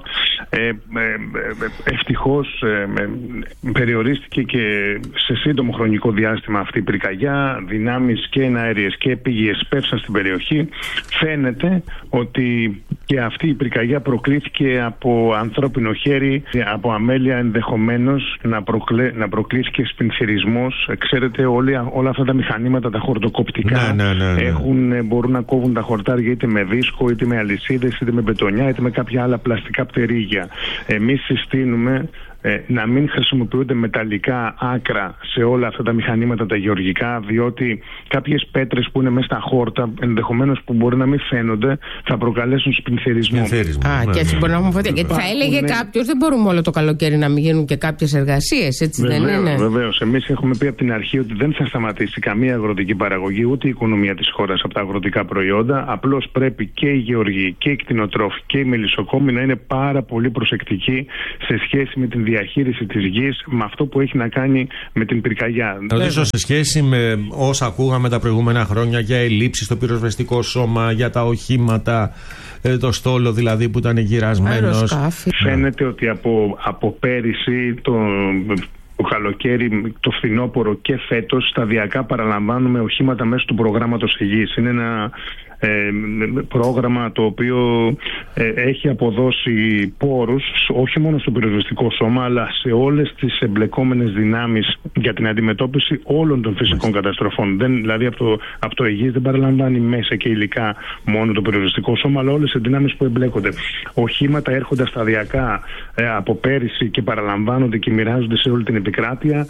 Speaker 12: Ευτυχώς περιορίστηκε και σε σύντομο χρονικό διάστημα αυτή η πυρκαγιά. Δυνάμεις και εναέριες και επίγειες πέφτουν στην περιοχή. Φαίνεται ότι και αυτή η πυρκαγιά προκλήθηκε από ανθρώπινο χέρι, από αμέλεια, ενδεχομένως να προκλήθηκε σπινθυρισμός. Ξέρετε, όλα αυτά τα μηχανήματα, τα χορτοκοπτικά, μπορούν να κόβουν τα χορτάρια είτε με δίσκο, είτε με αλυσίδες, είτε με μπετονιά, είτε με κάποια άλλα πλαστικά πτερίγια. Εμείς συστήνουμε να μην χρησιμοποιούνται μεταλλικά άκρα σε όλα αυτά τα μηχανήματα τα γεωργικά, διότι κάποιες πέτρες που είναι μέσα στα χόρτα, ενδεχομένως που μπορεί να μην φαίνονται, θα προκαλέσουν σπινθυρισμό.
Speaker 10: Και έτσι μπορεί να έχουμε φωτιά. Γιατί θα έλεγε κάποιος, δεν μπορούμε όλο το καλοκαίρι να μην γίνουν και κάποιες εργασίες, έτσι δεν είναι?
Speaker 12: Βεβαίως. Εμείς έχουμε πει από την αρχή ότι δεν θα σταματήσει καμία αγροτική παραγωγή, ούτε η οικονομία της χώρας από τα αγροτικά προϊόντα. Απλώς πρέπει και οι γεωργοί και οι κτηνοτρόφοι και οι μελισσοκόμοι να είναι πάρα πολύ προσεκτικοί σε σχέση με την διαχείριση της γης, με αυτό που έχει να κάνει με την πυρκαγιά.
Speaker 11: Ρωτήσω σε σχέση με όσα ακούγαμε τα προηγούμενα χρόνια για ελλείψεις στο πυροσβεστικό σώμα, για τα οχήματα, το στόλο δηλαδή που ήταν γυρασμένος.
Speaker 12: Φαίνεται ότι από πέρυσι το καλοκαίρι, το φθινόπωρο και φέτος σταδιακά παραλαμβάνουμε οχήματα μέσω του προγράμματος υγιής. Είναι ένα πρόγραμμα το οποίο έχει αποδώσει πόρους όχι μόνο στο πυροσβεστικό σώμα, αλλά σε όλες τις εμπλεκόμενες δυνάμεις για την αντιμετώπιση όλων των φυσικών καταστροφών. Δηλαδή από το υγιής δεν παραλαμβάνει μέσα και υλικά μόνο το πυροσβεστικό σώμα, αλλά όλες οι δυνάμεις που εμπλέκονται. Οχήματα έρχονται σταδιακά από πέρυσι και παραλαμβάνονται και μοιράζονται σε όλη την επικράτεια.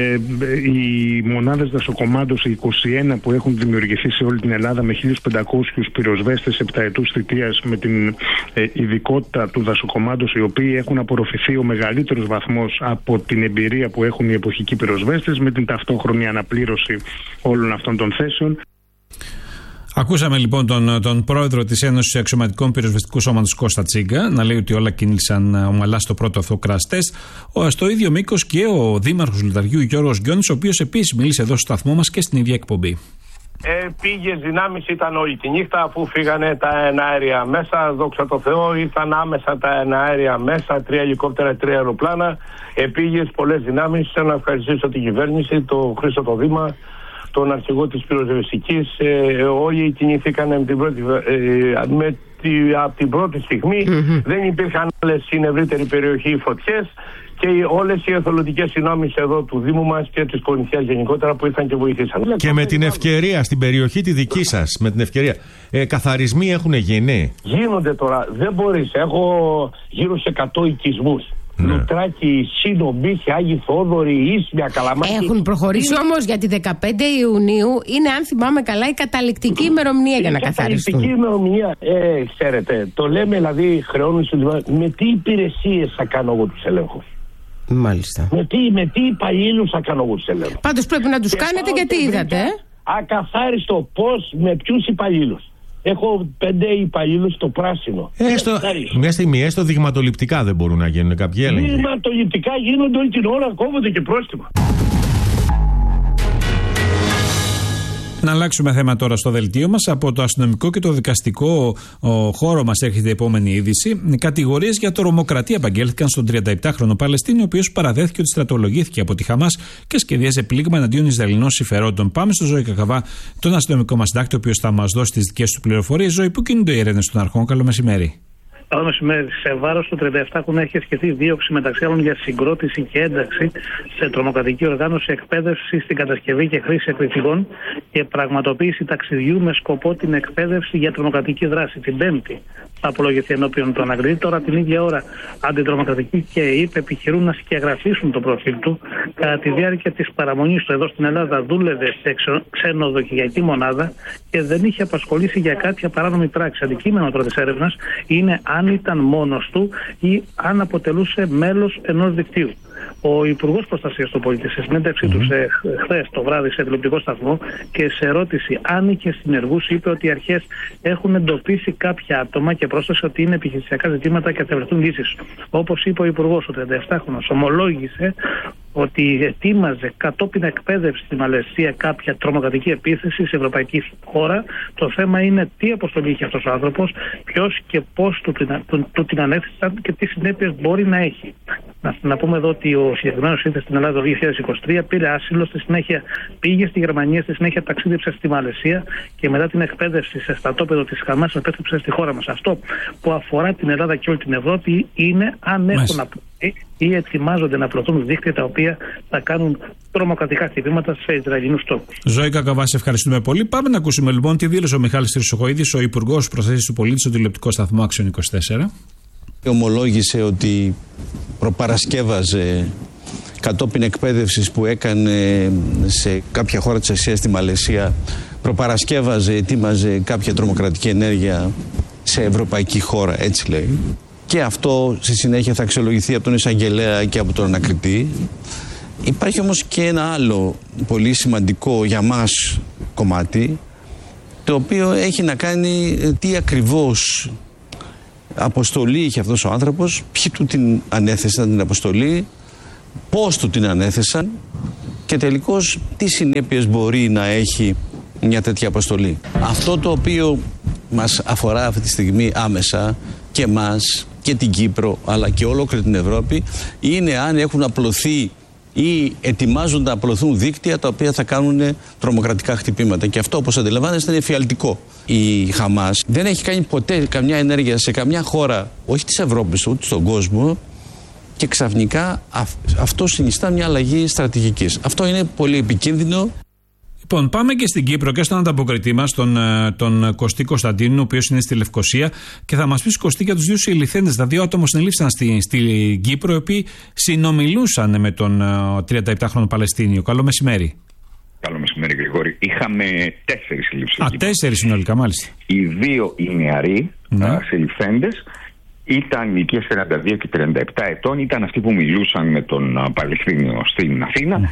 Speaker 12: Οι μονάδες δασοκομάντωση 21 που έχουν δημιουργηθεί σε όλη την Ελλάδα με 1.500 πυροσβέστες επταετούς θητείας, με την ειδικότητα του δασοκομάντος, οι οποίοι έχουν απορροφηθεί ο μεγαλύτερος βαθμός από την εμπειρία που έχουν οι εποχικοί πυροσβέστες, με την ταυτόχρονη αναπλήρωση όλων αυτών των θέσεων.
Speaker 1: Ακούσαμε λοιπόν τον πρόεδρο της Ένωσης Αξιωματικών Πυροσβεστικού Σώματος, Κώστα Τσίγκα, να λέει ότι όλα κίνησαν ομαλά στο πρώτο αυτό crash test. Στο ίδιο μήκος και ο δήμαρχος Λουταριού, Γιώργος Γκιόνης, ο οποίος επίσης μίλησε εδώ στο σταθμό μας και στην ίδια εκπομπή.
Speaker 13: Πήγες δυνάμεις ήταν όλη τη νύχτα, αφού φύγανε τα εναέρια μέσα, δόξα τω Θεώ, ήρθαν άμεσα τα εναέρια μέσα, 3 ελικόπτερα, 3 αεροπλάνα. Πήγες πολλές δυνάμεις. Θέλω να ευχαριστήσω την κυβέρνηση, τον Χρήστο το Δήμα, τον αρχηγό της πυροσβεστικής. Όλοι κινηθήκαν από την πρώτη στιγμή. Δεν υπήρχαν άλλες στην ευρύτερη περιοχή φωτιές. Και όλες οι εθελοντικές δυνάμεις εδώ του Δήμου μας και της Κολυνθιάς γενικότερα που ήρθαν και βοηθήσαν.
Speaker 11: Και με την ευκαιρία, στην περιοχή τη δική σας, με την ευκαιρία, καθαρισμοί έχουν γίνει?
Speaker 13: Γίνονται τώρα, δεν μπορείς. Έχω γύρω σε 100 οικισμούς. Λουτράκι, Σύνο, Μπίχη, Άγιοι Θόδωροι, Ίσμια, Καλαμάκη.
Speaker 10: Έχουν προχωρήσει όμως, γιατί 15 Ιουνίου είναι, αν θυμάμαι καλά, η καταληκτική ημερομηνία για να καθαριστούν.
Speaker 13: Η καταληκτική ημερομηνία, ξέρετε, το λέμε δηλαδή, χρεώνουν με τι υπηρεσίες θα κάνω εγώ τους ελέγχους?
Speaker 10: Μάλιστα.
Speaker 13: Με τι υπαλλήλους θα κάνω εγώ τους ελέγχους?
Speaker 10: Πάντως πρέπει να τους κάνετε, γιατί είδατε.
Speaker 13: Ακαθάριστο πώς, με ποιους υπαλλήλους? Έχω 5 υπαλλήλους στο πράσινο.
Speaker 11: Μια στιγμή, έστω δειγματοληπτικά δεν μπορούν να γίνουν κάποιοι έλεγχοι?
Speaker 13: Δειγματοληπτικά γίνονται όλη την ώρα, κόβονται και πρόστιμα.
Speaker 1: Να αλλάξουμε θέμα τώρα στο δελτίο μας. Από το αστυνομικό και το δικαστικό χώρο μας έρχεται η επόμενη είδηση. Κατηγορίες για τρομοκρατία απαγγέλθηκαν στον 37χρονο Παλαιστίνιο, ο οποίος παραδέχθηκε ότι στρατολογήθηκε από τη Χαμάς και σχεδίαζε πλήγμα εναντίον Ισραηλινών συμφερόντων. Πάμε στο Ζώη Κακαβά, τον αστυνομικό μας συντάκτη, ο οποίος θα μας δώσει τις δικές του πληροφορίες. Ζώη, πού κινούνται οι έρευνες των αρχών? Καλό μεσημέρι.
Speaker 5: Καλό μεσημέρι. Σε βάρος του 37χρονου έχει ασκηθεί δίωξη μεταξύ άλλων για συγκρότηση και ένταξη σε τρομοκρατική οργάνωση, εκπαίδευση στην κατασκευή και χρήση εκρηκτικών και πραγματοποίηση ταξιδιού με σκοπό την εκπαίδευση για τρομοκρατική δράση. Την Πέμπτη θα απολογηθεί ενώπιον των ανακριτών. Τώρα την ίδια ώρα αντιτρομοκρατική και η ΕΕΠ επιχειρούν να σκιαγραφίσουν το προφίλ του. Κατά τη διάρκεια της παραμονής του εδώ στην Ελλάδα δούλευε σε ξενοδοχειακή μονάδα και δεν είχε απασχολήσει για κάποια παράνομη πράξη. Αντικείμενο τώρα της έρευνας είναι αν ήταν μόνος του ή αν αποτελούσε μέλος ενός δικτύου. Ο Υπουργός Προστασίας του Πολίτη, σε συνέντευξή του χθες το βράδυ σε τηλεοπτικό σταθμό και σε ερώτηση αν είχε συνεργούς, είπε ότι οι αρχές έχουν εντοπίσει κάποια άτομα και πρόσθεσε ότι είναι επιχειρησιακά ζητήματα και θα βρεθούν λύσεις. Όπως είπε ο Υπουργός, ο 37χρονος ομολόγησε ότι ετοίμαζε κατόπιν εκπαίδευση στη Μαλαισία κάποια τρομοκρατική επίθεση σε ευρωπαϊκή χώρα. Το θέμα είναι τι αποστολή είχε αυτός ο άνθρωπος, ποιος και πώς του την ανέθεσαν και τι συνέπειες μπορεί να έχει. Να πούμε εδώ ότι ο συγκεκριμένος ήρθε στην Ελλάδα το 2023, πήρε άσυλο, στη συνέχεια πήγε στη Γερμανία, στη συνέχεια ταξίδεψε στη Μαλαισία και μετά την εκπαίδευση σε στρατόπεδο της Χαμάς επέστρεψε στη χώρα μας. Αυτό που αφορά την Ελλάδα και όλη την Ευρώπη είναι αν έχουν απλωθεί ή ετοιμάζονται να απλωθούν δίκτυα τα οποία θα κάνουν τρομοκρατικά χτυπήματα σε Ισραηλινούς τόπους.
Speaker 1: Ζώη Κακαβά, σε ευχαριστούμε πολύ. Πάμε να ακούσουμε λοιπόν τι δήλωσε ο Μιχάλης Χρυσοχοΐδης, ο Υπουργός Προστασίας του Πολίτη, στο τηλεοπτικό σταθμό Action 24.
Speaker 14: Ομολόγησε ότι προπαρασκεύαζε κατόπιν εκπαίδευσης που έκανε σε κάποια χώρα της Ασίας, στη Μαλαισία, ετοίμαζε κάποια τρομοκρατική ενέργεια σε ευρωπαϊκή χώρα, έτσι λέει. Και αυτό στη συνέχεια θα αξιολογηθεί από τον εισαγγελέα και από τον ανακριτή. Υπάρχει όμως και ένα άλλο πολύ σημαντικό για μας κομμάτι, το οποίο έχει να κάνει τι ακριβώς αποστολή είχε αυτός ο άνθρωπος, ποιοι του την ανέθεσαν την αποστολή, πώς του την ανέθεσαν και τελικώς τι συνέπειες μπορεί να έχει μια τέτοια αποστολή. Αυτό το οποίο μας αφορά αυτή τη στιγμή άμεσα και μας και την Κύπρο αλλά και ολόκληρη την Ευρώπη είναι αν έχουν απλωθεί ή ετοιμάζονται να απλωθούν δίκτυα τα οποία θα κάνουν τρομοκρατικά χτυπήματα. Και αυτό, όπως αντιλαμβάνεστε, είναι εφιαλτικό. Η Χαμάς δεν έχει κάνει ποτέ καμιά ενέργεια σε καμιά χώρα, όχι της Ευρώπης, ούτε στον κόσμο, και ξαφνικά αυτό συνιστά μια αλλαγή στρατηγικής. Αυτό είναι πολύ επικίνδυνο.
Speaker 1: Λοιπόν, πάμε και στην Κύπρο και στον ανταποκριτή μας, τον Κωστή Κωνσταντίνου, ο οποίος είναι στη Λευκοσία, και θα μας πει, Κωστή, για τους δύο συλληφθέντες, τα δύο άτομα συνελήφθησαν στην Κύπρο, οι οποίοι συνομιλούσαν με τον 37χρονο Παλαιστίνιο. Καλό μεσημέρι.
Speaker 15: Καλό μεσημέρι, Γρηγόρη. Είχαμε 4 συλλήψεις.
Speaker 1: 4 συνολικά, μάλιστα.
Speaker 15: Οι 2 οι νεαροί συλληφθέντες ήταν ηλικία 42 και 37 ετών, ήταν αυτοί που μιλούσαν με τον Παλαιστίνιο στην Αθήνα,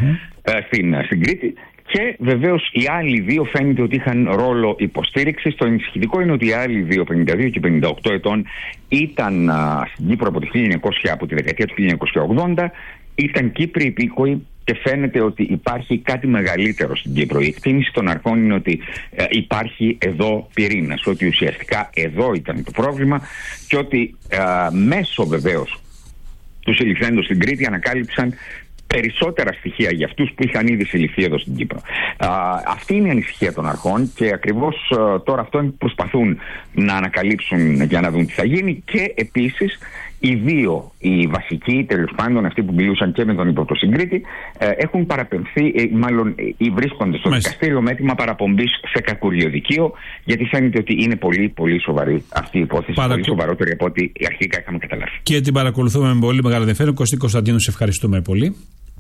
Speaker 15: στην Κρήτη. Και βεβαίως οι άλλοι 2 φαίνεται ότι είχαν ρόλο υποστήριξης. Το ενισχυτικό είναι ότι οι άλλοι 2, 52 και 58 ετών, ήταν στην Κύπρο από τη δεκαετία του 1980, ήταν Κύπροι υπήκοοι και φαίνεται ότι υπάρχει κάτι μεγαλύτερο στην Κύπρο. Η εκτίμηση των αρχών είναι ότι υπάρχει εδώ πυρήνας, ότι ουσιαστικά εδώ ήταν το πρόβλημα και ότι μέσω βεβαίως του συλληφθέντος στην Κρήτη ανακάλυψαν περισσότερα στοιχεία για αυτούς που είχαν ήδη συλληφθεί εδώ στην Κύπρο. Αυτή είναι η ανησυχία των αρχών και ακριβώς τώρα αυτό είναι που προσπαθούν να ανακαλύψουν για να δουν τι θα γίνει. Και επίσης οι 2, οι βασικοί, τέλος πάντων αυτοί που μιλούσαν και με τον υπόπτω στην Κρήτη, έχουν παραπεμφθεί, μάλλον βρίσκονται στο δικαστήριο με έτοιμα παραπομπής σε κακουριοδικείο, γιατί φαίνεται ότι είναι πολύ πολύ σοβαρή αυτή η υπόθεση, πολύ σοβαρότερη από ό,τι αρχικά είχαμε καταλάβει. Και
Speaker 1: την παρακολουθούμε με πολύ μεγάλο ενδιαφέρον. Κωστή Κωνσταντίνου, σε ευχαριστούμε πολύ.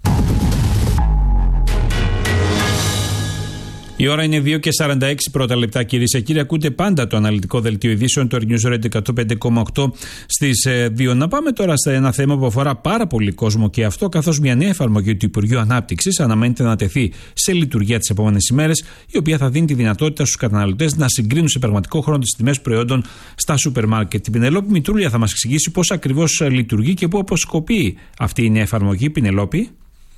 Speaker 1: Η ώρα είναι 2 και 46 πρώτα λεπτά, κυρίες και κύριοι. Ακούτε πάντα το αναλυτικό δελτίο ειδήσεων, το News Radio 105,8 στις 2. Να πάμε τώρα σε ένα θέμα που αφορά πάρα πολύ κόσμο και αυτό, καθώς μια νέα εφαρμογή του Υπουργείου Ανάπτυξης αναμένεται να τεθεί σε λειτουργία τις επόμενες ημέρες, η οποία θα δίνει τη δυνατότητα στους καταναλωτές να συγκρίνουν σε πραγματικό χρόνο τις τιμές προϊόντων στα σούπερ μάρκετ. Η Πινελόπη Μητρούλια θα μας εξηγήσει πώς ακριβώς λειτουργεί και πού αποσκοπεί αυτή η νέα εφαρμογή. Πινελόπη.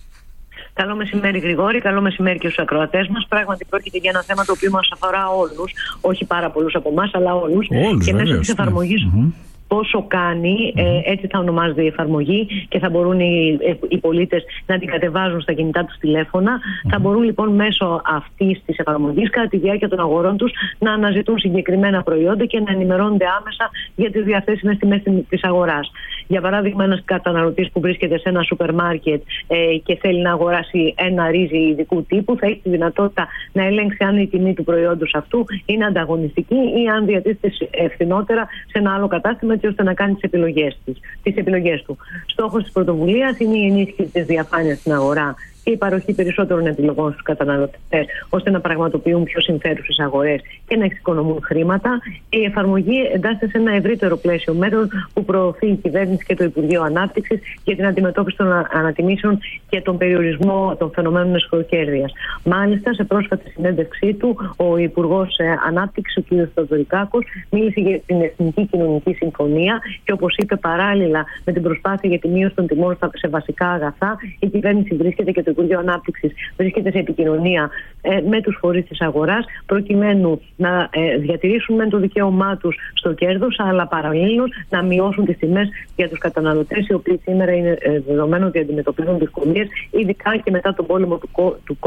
Speaker 8: Καλό μεσημέρι, Γρηγόρη. Καλό μεσημέρι και στους ακροατές μας. Πράγματι, πρόκειται για ένα θέμα το οποίο μας αφορά όλους. Όχι πάρα πολλούς από εμάς, αλλά όλους. Και μέσω της εφαρμογής. Πόσο κάνει, έτσι θα ονομάζεται η εφαρμογή και θα μπορούν οι πολίτες να την κατεβάζουν στα κινητά τους τηλέφωνα. Θα μπορούν λοιπόν μέσω αυτής της εφαρμογής κατά τη διάρκεια των αγορών τους να αναζητούν συγκεκριμένα προϊόντα και να ενημερώνονται άμεσα για τις διαθέσιμες τιμές της αγοράς. Για παράδειγμα, ένας καταναλωτής που βρίσκεται σε ένα σούπερ μάρκετ και θέλει να αγοράσει ένα ρύζι ειδικού τύπου, θα έχει τη δυνατότητα να ελέγξει αν η τιμή του προϊόντος αυτού είναι ανταγωνιστική ή αν διατίθεται φθηνότερα σε ένα άλλο κατάστημα, ώστε να κάνει τις επιλογές του. Στόχος της πρωτοβουλίας είναι η ενίσχυση της διαφάνειας στην αγορά και η παροχή περισσότερων επιλογών στους καταναλωτές, ώστε να πραγματοποιούν πιο συμφέρουσες αγορές και να εξοικονομούν χρήματα. Η εφαρμογή εντάσσεται σε ένα ευρύτερο πλαίσιο μέτρων που προωθεί η κυβέρνηση και το Υπουργείο Ανάπτυξης για την αντιμετώπιση των ανατιμήσεων και τον περιορισμό των φαινομένων εσχροκέρδειας. Μάλιστα, σε πρόσφατη συνέντευξή του, ο Υπουργός Ανάπτυξης, ο κ. Θεοδωρικάκος, μίλησε για την Εθνική Κοινωνική Συμφωνία και, όπως είπε, παράλληλα με την προσπάθεια για τη μείωση των τιμών σε βασικά αγαθά, η κυβέρνηση βρίσκεται και το Υπουργείο Ανάπτυξης βρίσκεται σε επικοινωνία με τους φορείς της αγοράς, προκειμένου να διατηρήσουν μεν το δικαίωμά τους στο κέρδος, αλλά παραλλήλως να μειώσουν τις τιμές για τους καταναλωτές, οι οποίοι σήμερα είναι δεδομένο ότι αντιμετωπίζουν δυσκολίες, ειδικά και μετά τον πόλεμο του κόλπου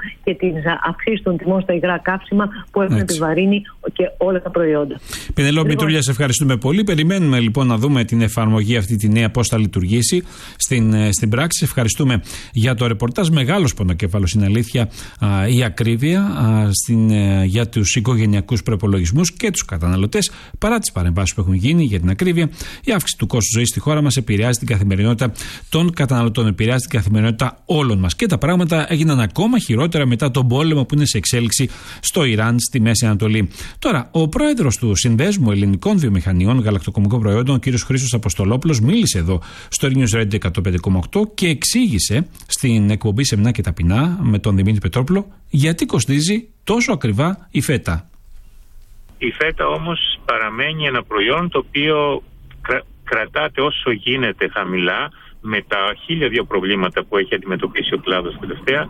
Speaker 8: και τις αυξήσεις των τιμών στα υγρά καύσιμα που έχουν επιβαρύνει και όλα τα προϊόντα.
Speaker 1: Πενελόπη Τουριά, σε ευχαριστούμε πολύ. Περιμένουμε λοιπόν να δούμε την εφαρμογή αυτή τη νέα, πώς θα λειτουργήσει στην πράξη. Ευχαριστούμε για το ρεπορτάζ. Μεγάλος πονοκέφαλος είναι αλήθεια η ακρίβεια για τους οικογενειακούς προϋπολογισμούς και τους καταναλωτές, παρά τις παρεμβάσεις που έχουν γίνει για την ακρίβεια. Η αύξηση του κόστους ζωής στη χώρα μας επηρεάζει την καθημερινότητα των καταναλωτών, επηρεάζει την καθημερινότητα όλων μας. Και τα πράγματα έγιναν ακόμα χειρότερα μετά τον πόλεμο που είναι σε εξέλιξη στο Ιράν, στη Μέση Ανατολή. Τώρα, ο πρόεδρος του Συνδέσμου Ελληνικών Βιομηχανιών Γαλακτοκομικών Προϊόντων, ο κ. Χρήστος Αποστολόπουλος, μίλησε εδώ στο News Radio 105,8 και εξήγησε στην εκπομπή Σεμνά και Ταπεινά με τον Δημήτρη Πετρόπουλο γιατί κοστίζει τόσο ακριβά η φέτα.
Speaker 16: Η φέτα όμως παραμένει ένα προϊόν το οποίο κρατάται όσο γίνεται χαμηλά, με τα 1002 προβλήματα που έχει αντιμετωπίσει ο κλάδος τελευταία,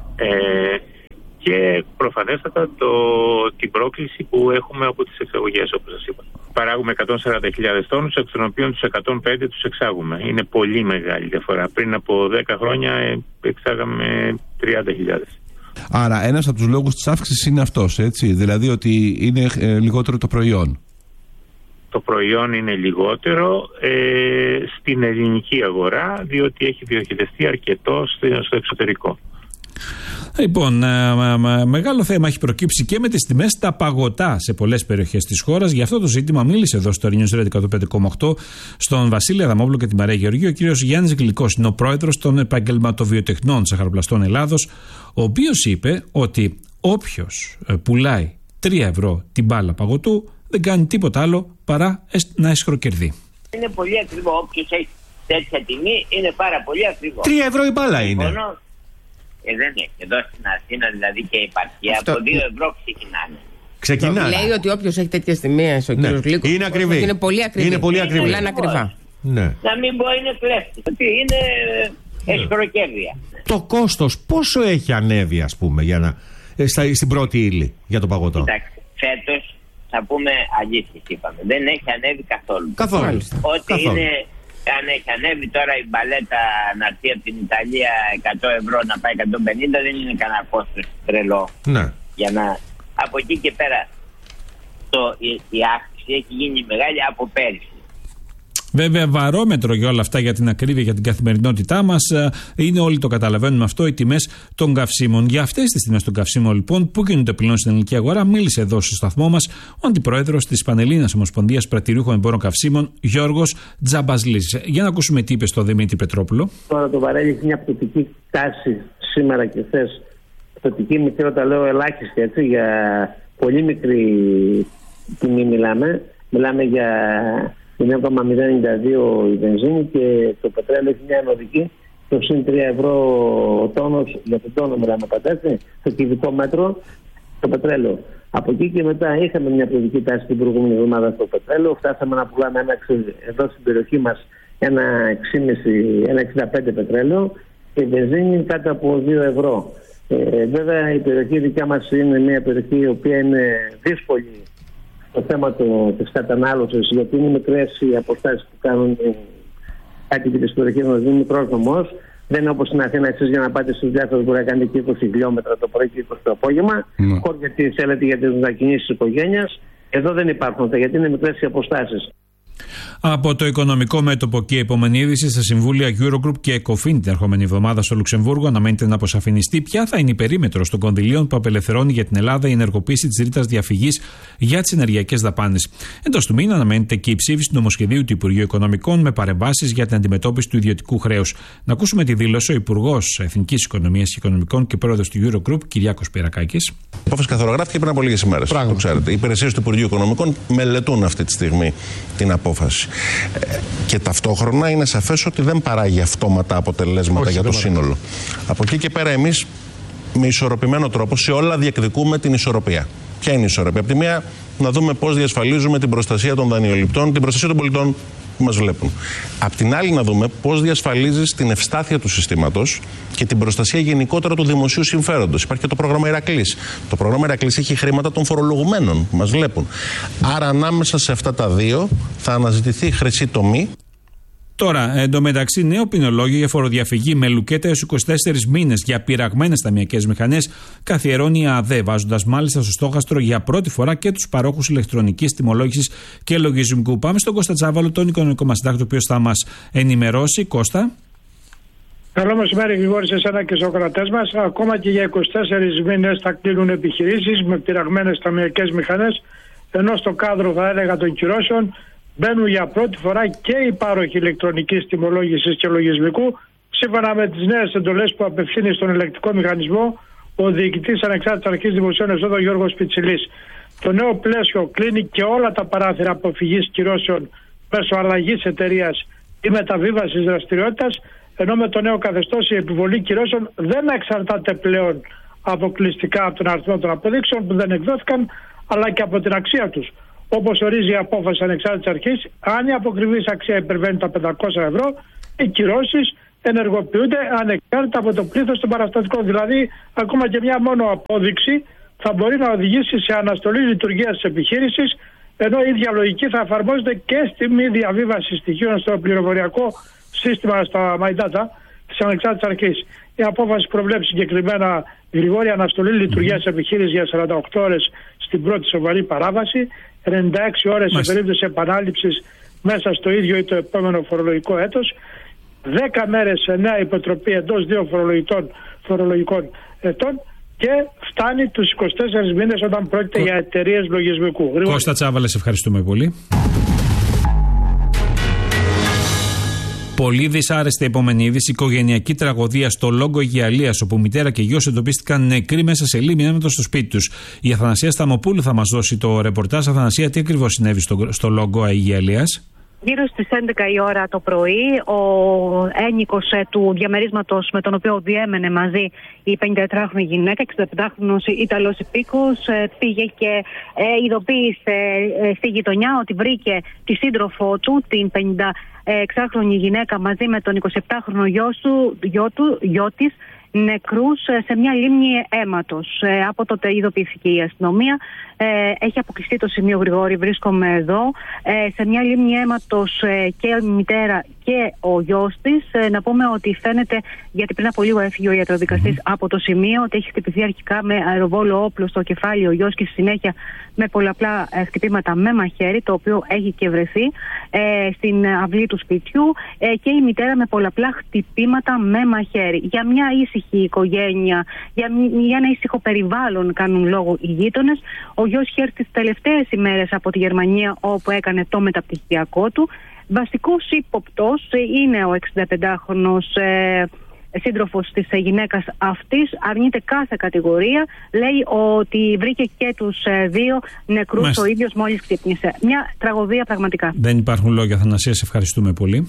Speaker 16: και προφανέστατα την πρόκληση που έχουμε από τις εξαγωγές, όπως σας είπα. Παράγουμε 140.000 τόνους, εκ των οποίων τους 105 τους εξάγουμε. Είναι πολύ μεγάλη διαφορά. Πριν από 10 χρόνια εξάγαμε 30.000.
Speaker 17: Άρα ένας από τους λόγους της αύξησης είναι αυτός, έτσι, δηλαδή ότι είναι λιγότερο το προϊόν.
Speaker 16: Το προϊόν είναι λιγότερο στην ελληνική αγορά, διότι έχει διοχετευτεί αρκετό στο εξωτερικό.
Speaker 1: Λοιπόν, μεγάλο θέμα έχει προκύψει και με τις τιμές στα παγωτά σε πολλές περιοχές της χώρας. Για αυτό το ζήτημα μίλησε εδώ στο News Radio 105,8 στον Βασίλη Αδαμόπουλο και τη Μαρία Γεωργίου ο κύριος Γιάννης Γλυκός. Είναι ο πρόεδρος των επαγγελματοβιοτεχνών Σαχαροπλαστών Ελλάδος, ο οποίος είπε ότι όποιος πουλάει 3 ευρώ την μπάλα παγωτού δεν κάνει τίποτα άλλο παρά να εσχροκερδεί.
Speaker 18: Είναι πολύ ακριβό. Όποιος έχει τέτοια τιμή είναι πάρα πολύ ακριβό.
Speaker 11: 3 ευρώ η μπάλα είναι.
Speaker 18: Δεν έχει. Εδώ στην Αθήνα δηλαδή και η επαρχία από 2 ευρώ ξεκινάνε.
Speaker 10: Λέει ότι όποιος έχει τέτοιες τιμές, ο κύριος Γλύκος,
Speaker 11: είναι ακριβή.
Speaker 10: Είναι πολύ ακριβή.
Speaker 11: Είναι πολύ ακριβή.
Speaker 10: Πουλάνε ακριβά.
Speaker 11: Ναι.
Speaker 18: Να μην πω είναι κλέφτη. Ότι είναι εσχροκέρδεια.
Speaker 11: Το κόστος πόσο έχει ανέβει, ας πούμε, στην πρώτη ύλη για το παγωτό?
Speaker 18: Κοιτάξτε, φέτος θα πούμε αλήθεια, είπαμε. Δεν έχει ανέβει καθόλου.
Speaker 11: Καθόλου.
Speaker 18: Ό,τι είναι. Αν έχει ανέβει τώρα η μπαλέτα να έρθει από την Ιταλία 100 ευρώ να πάει 150, δεν είναι κανένα κόστος τρελό.
Speaker 11: Ναι.
Speaker 18: Για να... Από εκεί και πέρα η αύξηση έχει γίνει μεγάλη από πέρυσι.
Speaker 1: Βέβαια, βαρόμετρο για όλα αυτά, για την ακρίβεια, για την καθημερινότητά μας, είναι, όλοι το καταλαβαίνουμε αυτό, οι τιμές των καυσίμων. Για αυτές τις τιμές των καυσίμων, λοιπόν, που κινούνται πλέον στην ελληνική αγορά, μίλησε εδώ στο σταθμό μας ο αντιπρόεδρος της Πανελλήνιας Ομοσπονδίας Πρατηριούχων Εμπόρων Καυσίμων, Γιώργος Τζαμπασλής. Για να ακούσουμε τι είπε στο Δημήτρη Πετρόπουλο.
Speaker 5: Τώρα το βαρέλι έχει μια πτωτική τάση σήμερα και χθες. Πτωτική μικρή, όταν λέω ελάχιστη, έτσι, για πολύ μικρή τιμή μιλάμε. Μιλάμε για 9,092 η βενζίνη και το πετρέλαιο έχει μια ανωδική το συν 3 ευρώ ο τόνος, για τον τόνο μιλάμε πάντα, έτσι, στο κυβικό μέτρο το πετρέλαιο. Από εκεί και μετά είχαμε μια πτωτική τάση την προηγούμενη εβδομάδα στο πετρέλαιο. Φτάσαμε να πουλάμε εδώ στην περιοχή μας ένα 65 πετρέλαιο και η βενζίνη κάτω από 2 ευρώ. Βέβαια η περιοχή δικιά μας είναι μια περιοχή η οποία είναι δύσκολη το θέμα της κατανάλωσης, γιατί είναι μικρές οι αποστάσεις που κάνουν κάτι και τις περιοχές μας, είναι μικρός νομός. Δεν είναι όπως στην Αθήνα, εσείς για να πάτε στους διάφορους μπορεί να κάνετε και 20 χιλιόμετρα το πρωί και 20 το απόγευμα. Χώρια τι θέλετε για τις μετακινήσεις της οικογένειας. Εδώ δεν υπάρχουν, γιατί είναι μικρές οι αποστάσεις.
Speaker 1: Από το οικονομικό μέτωπο και η επόμενη είδηση, στα συμβούλια Eurogroup και ECOFIN την ερχόμενη εβδομάδα στο Λουξεμβούργο αναμένεται να αποσαφινιστεί ποια θα είναι η περίμετρος των κονδυλίων που απελευθερώνει για την Ελλάδα η ενεργοποίηση της ρήτρας διαφυγής για τις ενεργειακές δαπάνες. Εντός του μήνα αναμένεται και η ψήφιση του νομοσχεδίου του Υπουργείου Οικονομικών με παρεμβάσεις για την αντιμετώπιση του ιδιωτικού χρέους. Να ακούσουμε τη δήλωση ο Υπουργός Εθνικής Οικονομίας και Οικονομικών και πρόεδρος του Eurogroup, Κυριάκος Πυρακάκης.
Speaker 19: Η απόφαση καθορογράφηκε πριν από λίγες ημέρες. Το ξέρετε. Οι υπηρεσίες του Υπουργείου Οικονομικών μελετούν αυτή τη στιγμή την απόφαση. Και ταυτόχρονα είναι σαφές ότι δεν παράγει αυτόματα αποτελέσματα για το σύνολο. Από εκεί και πέρα, εμείς με ισορροπημένο τρόπο σε όλα διεκδικούμε την ισορροπία. Ποια είναι η ισορροπία? Από τη μία, να δούμε πώς διασφαλίζουμε την προστασία των δανειοληπτών, την προστασία των πολιτών που μας βλέπουν. Απ' την άλλη, να δούμε πώς διασφαλίζεις την ευστάθεια του συστήματος και την προστασία γενικότερα του δημοσίου συμφέροντος. Υπάρχει και το πρόγραμμα Ηρακλής. Το πρόγραμμα Ηρακλής έχει χρήματα των φορολογουμένων που μας βλέπουν. Άρα, ανάμεσα σε αυτά τα δύο θα αναζητηθεί χρυσή τομή.
Speaker 1: Τώρα, εντωμεταξύ, νέο ποινολόγιο για φοροδιαφυγή με λουκέτα έως 24 μήνες για πειραγμένες ταμιακές μηχανές καθιερώνει η ΑΔΕ, βάζοντας μάλιστα στο στόχαστρο για πρώτη φορά και τους παρόχους ηλεκτρονικής τιμολόγησης και λογισμικού. Πάμε στον Κώστα Τσάβαλο, τον οικονομικό μας συντάκτη, ο οποίος θα μας ενημερώσει. Κώστα.
Speaker 20: Καλό μεσημέρι, Γρηγόρη, σε εσένα και στους ακροατές μας. Ακόμα και για 24 μήνες θα κλείνουν επιχειρήσεις με πειραγμένες ταμιακές μηχανές, ενώ στο κάδρο, θα έλεγα, των κυρώσεων μπαίνουν για πρώτη φορά και οι πάροχοι ηλεκτρονικής τιμολόγησης και λογισμικού, σύμφωνα με τις νέες εντολές που απευθύνει στον ελεκτικό μηχανισμό ο διοικητής Ανεξάρτητης Αρχής Δημοσίων Εσόδων Γιώργος Πιτσιλής. Το νέο πλαίσιο κλείνει και όλα τα παράθυρα αποφυγής κυρώσεων μέσω αλλαγής εταιρείας ή μεταβίβασης δραστηριότητας, ενώ με το νέο καθεστώς η επιβολή κυρώσεων δεν εξαρτάται πλέον αποκλειστικά από τον αριθμό των αποδείξεων που δεν εκδόθηκαν, αλλά και από την αξία τους. Όπως ορίζει η απόφαση Ανεξάρτητης Αρχής, αν η αποκριβής αξία υπερβαίνει τα 500 ευρώ, οι κυρώσεις ενεργοποιούνται ανεξάρτητα από το πλήθος των παραστατικών. Δηλαδή, ακόμα και μια μόνο απόδειξη θα μπορεί να οδηγήσει σε αναστολή λειτουργίας της επιχείρησης, ενώ η ίδια λογική θα εφαρμόζεται και στη μη διαβίβαση στοιχείων στο πληροφοριακό σύστημα, στα My Data της Ανεξάρτητης Αρχής. Η απόφαση προβλέπει συγκεκριμένα, Γρηγόρη, αναστολή λειτουργίας της επιχείρησης για 48 ώρες στην πρώτη σοβαρή παράβαση, 96 ώρες σε περίπτωση επανάληψης μέσα στο ίδιο ή το επόμενο φορολογικό έτος, 10 μέρες σε νέα υποτροπή εντός 2 φορολογικών ετών και φτάνει τους 24 μήνες όταν πρόκειται για εταιρείες λογισμικού.
Speaker 1: Κώστα Τσάβαλε, σε ευχαριστούμε πολύ. Πολύ δυσάρεστη επόμενη είδηση, οικογενειακή τραγωδία στο Λόγκο Αιγιαλίας, όπου μητέρα και γιος εντοπίστηκαν νεκροί μέσα σε λίμνη έμετο στο σπίτι τους. Η Αθανασία Σταμοπούλου θα μας δώσει το ρεπορτάζ. Αθανασία, τι ακριβώς συνέβη στο Λόγκο Αιγιαλίας?
Speaker 21: Γύρω στις 11 η ώρα το πρωί, ο ένοικος του διαμερίσματος με τον οποίο διέμενε μαζί η 53χρονη γυναίκα, 65χρονος Ιταλός υπήκος, πήγε και ειδοποίησε στη γειτονιά ότι βρήκε τη σύντροφό του, την 56χρονη γυναίκα, μαζί με τον 27χρονο γιο της, νεκρούς σε μια λίμνη αίματος. Από τότε ειδοποιήθηκε η αστυνομία. Έχει αποκλειστεί το σημείο, Γρηγόρη, βρίσκομαι εδώ. Σε μια λίμνη αίματος και η μητέρα και ο γιος της. Να πούμε ότι φαίνεται, γιατί πριν από λίγο έφυγε ο ιατροδικαστής από το σημείο, ότι έχει χτυπηθεί αρχικά με αεροβόλο όπλο στο κεφάλι ο γιος και στη συνέχεια με πολλαπλά χτυπήματα με μαχαίρι, το οποίο έχει και βρεθεί στην αυλή του σπιτιού, και η μητέρα με πολλαπλά χτυπήματα με μαχαίρι. Για μια ήσυχη οικογένεια, για ένα ήσυχο περιβάλλον κάνουν λόγο οι γείτονες. Ο γιος είχε έρθει τις τελευταίες ημέρες από τη Γερμανία, όπου έκανε το μεταπτυχιακό του. Βασικός ύποπτος είναι ο 65χρονος σύντροφος της γυναίκας αυτής. Αρνείται κάθε κατηγορία. Λέει ότι βρήκε και τους δύο νεκρούς ο ίδιος μόλις ξύπνησε. Μια τραγωδία πραγματικά. Δεν υπάρχουν λόγια, Θανασία. Σε ευχαριστούμε πολύ.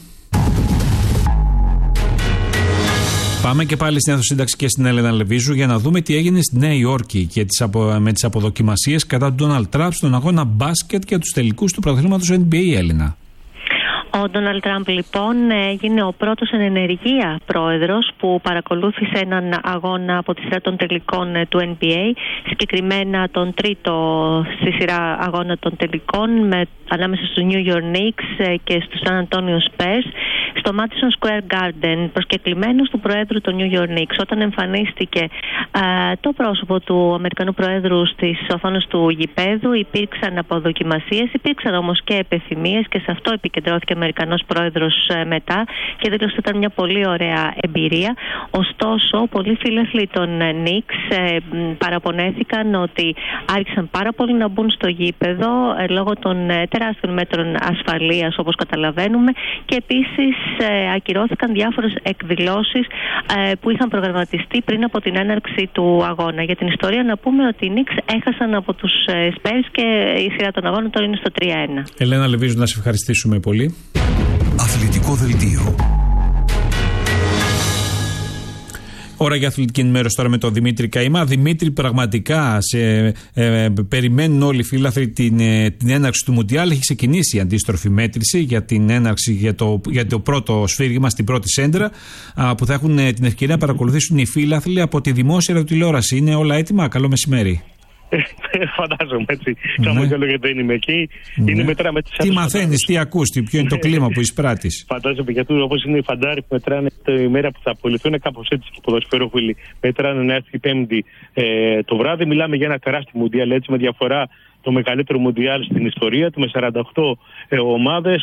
Speaker 21: Πάμε και πάλι στην αίθουσα σύνταξη και στην Έλενα Λεβίζου για να δούμε τι έγινε στη Νέα Υόρκη και με τις αποδοκιμασίες κατά του Ντόναλντ Τραμπ στον αγώνα μπάσκετ και τους τελικούς του πρωταθλήματος NBA, Έλληνα.
Speaker 22: Ο Ντόναλντ Τραμπ λοιπόν έγινε ο πρώτος εν ενεργεία πρόεδρος που παρακολούθησε έναν αγώνα από τη σειρά των τελικών του NBA, συγκεκριμένα τον τρίτο στη σειρά αγώνα των τελικών ανάμεσα στους New York Knicks και στους San Antonio Spurs στο Madison Square Garden, προσκεκλημένος του Προέδρου των New York Knicks. Όταν εμφανίστηκε το πρόσωπο του Αμερικανού Προέδρου στις οθόνες του γηπέδου, υπήρξαν αποδοκιμασίες, υπήρξαν όμως και επιθυμίες και σε αυτό επικεντρώθηκε ο Αμερικανός Πρόεδρος μετά και δήλωσε ότι ήταν μια πολύ ωραία εμπειρία. Ωστόσο, πολλοί φίλαθλοι των Knicks παραπονέθηκαν ότι άρχισαν πάρα πολύ να μπουν στο γήπεδο λόγω των τεράστιων μέτρων ασφαλείας, όπως καταλαβαίνουμε, και επίσης ακυρώθηκαν διάφορες εκδηλώσεις που είχαν προγραμματιστεί πριν από την έναρξη του αγώνα. Για την ιστορία να πούμε ότι οι Knicks έχασαν από τους Spurs και η σειρά των αγώνων τώρα είναι στο 3-1.
Speaker 1: Ελένα Λεβίζου, να σε ευχαριστήσουμε πολύ.
Speaker 7: Αθλητικό δελτίο.
Speaker 1: Ώρα για αθλητική ενημέρωση τώρα με τον Δημήτρη Καημά. Δημήτρη, πραγματικά περιμένουν όλοι οι φίλαθλοι την έναρξη του Μουντιάλ. Έχει ξεκινήσει η αντίστροφη μέτρηση για την έναρξη, για το πρώτο σφύριγμα στην πρώτη σέντρα, που θα έχουν την ευκαιρία να παρακολουθήσουν οι φίλαθλοι από τη δημόσια ραδιοτηλεόραση. Είναι όλα έτοιμα? Καλό μεσημέρι.
Speaker 12: Φαντάζομαι έτσι. Χαμογελώ γιατί δεν είμαι εκεί. Είναι μετρά με τις
Speaker 1: τι μαθαίνεις, τι ακούς, ποιο είναι το κλίμα που εισπράττεις.
Speaker 12: Φαντάζομαι γιατί όπως είναι οι φαντάροι που μετράνε τη μέρα που θα απολυθούν, κάπως έτσι και οι ποδοσφαιρόφιλοι μετράνε να έρθει η Πέμπτη το βράδυ. Μιλάμε για ένα τεράστιο μουντιάλ, έτσι, με διαφορά το μεγαλύτερο μουντιάλ στην ιστορία του, με 48 ομάδες.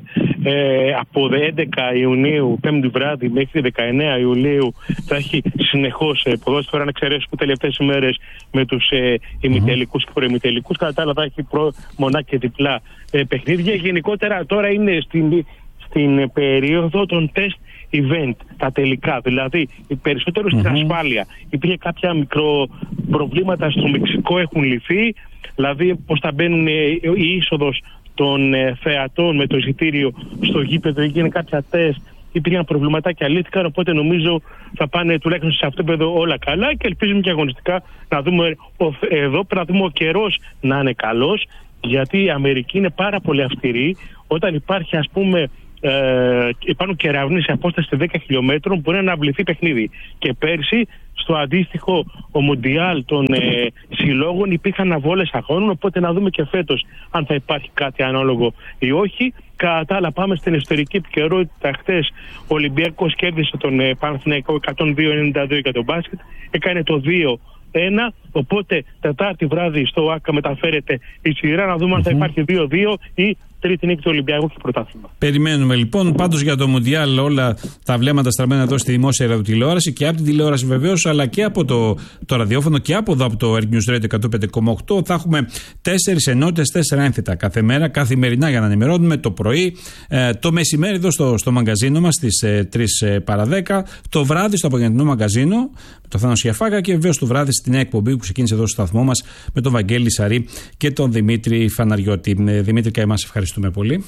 Speaker 12: Από 11 Ιουνίου, 5η βράδυ, μέχρι 19 Ιουλίου θα έχει συνεχώς ποδόσφαιρα, να εξαιρέσουμε τελευταίες ημέρες με τους ημιτελικούς και προημιτελικούς. Κατά τα άλλα θα έχει μονά και διπλά παιχνίδια. Γενικότερα τώρα είναι στην περίοδο των τεστ event, τα τελικά, δηλαδή περισσότερο στην ασφάλεια. Υπήρχε κάποια μικροπροβλήματα στο Μεξικό, έχουν λυθεί, δηλαδή πως θα μπαίνουν η είσοδος των θεατών με το εισιτήριο στο γήπεδο, έγινε κάποια τεστ, υπήρχαν προβληματάκια, λύθηκαν, οπότε νομίζω θα πάνε τουλάχιστον σε αυτό το επίπεδο όλα καλά και ελπίζουμε και αγωνιστικά να δούμε εδώ, πρέπει να δούμε ο καιρός να είναι καλός, γιατί η Αμερική είναι πάρα πολύ αυστηρή. Όταν υπάρχει, ας πούμε, υπάρχουν κεραυνοί σε απόσταση 10 χιλιόμετρων, μπορεί να αυληθεί παιχνίδι. Και πέρσι στο αντίστοιχο ο Μουντιάλ των συλλόγων υπήρχαν αβόλες αγώνων, οπότε να δούμε και φέτος αν θα υπάρχει κάτι ανάλογο ή όχι. Κατά τα άλλα, πάμε στην εσωτερική επικαιρότητα. Χθες ο Ολυμπιακός κέρδισε τον Παναθηναϊκό 102-92 για τον μπάσκετ, έκανε το 2-1, οπότε Τετάρτη βράδυ στο ΆΚΑ μεταφέρεται η σειρά, να δούμε αν θα υπάρχει 2-2 ή τρίτη νίκη του Ολυμπιακού και πρωτάθλημα.
Speaker 1: Περιμένουμε λοιπόν. Πάντως για το Μουντιάλ όλα τα βλέμματα στραμμένα εδώ στη δημόσια ραδιοτηλεόραση και από την τηλεόραση βεβαίως, αλλά και από το ραδιόφωνο και από εδώ από το News Radio 105,8. Θα έχουμε 4 ενότητες, 4 ένθετα κάθε μέρα, καθημερινά για να ενημερώνουμε το πρωί, το μεσημέρι εδώ στο μαγκαζίνο μας στις 3 παρα 10, το βράδυ στο απογευματινό μαγκαζίνο με τον Θάνο Σιαφάκα και βεβαίως το βράδυ στην εκπομπή που ξεκίνησε εδώ στο σταθμό μας με τον Βαγγέλη Σαρή και τον Δημήτρη Φαναριώτη. Δημήτρη Καημάς, ευχαριστούμε πολύ.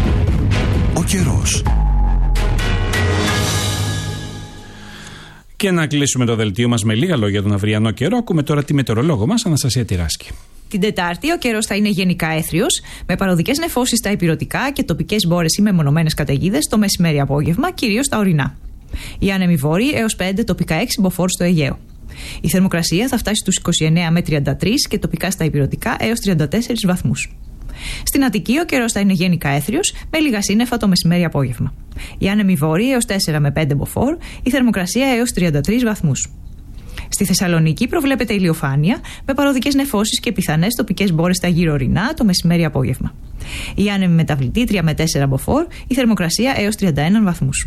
Speaker 7: Ο καιρός.
Speaker 1: Και να κλείσουμε το δελτίο μας με λίγα λόγια τον αυριανό καιρό. Ακούμε τώρα τη μετεωρολόγο μας, Αναστασία Τυράσκη.
Speaker 2: Την Τετάρτη ο καιρός θα είναι γενικά έθριος, με παροδικές νεφώσεις στα ηπειρωτικά και τοπικές μπόρες ή μεμονωμένες καταιγίδες το μεσημέρι-απόγευμα, κυρίως στα ορεινά. Οι άνεμοι βόρειοι έως 5, τοπικά 6 μποφόρ στο Αιγαίο. Η θερμοκρασία θα φτάσει στους 29 με 33 και τοπικά στα ηπειρωτικά έως 34 βαθμούς. Στην Αττική ο καιρός θα είναι γενικά έθριος, με λίγα σύννεφα το μεσημέρι-απόγευμα. Οι άνεμοι βόρειοι έως 4 με 5 μποφόρ, η θερμοκρασία έως 33 βαθμούς. Στη Θεσσαλονίκη προβλέπεται ηλιοφάνεια, με παροδικές νεφώσεις και πιθανές τοπικές μπόρες στα γύρω ορεινά το μεσημέρι-απόγευμα. Οι άνεμοι μεταβλητή 3 με 4 μποφόρ, η θερμοκρασία έως 31 βαθμούς.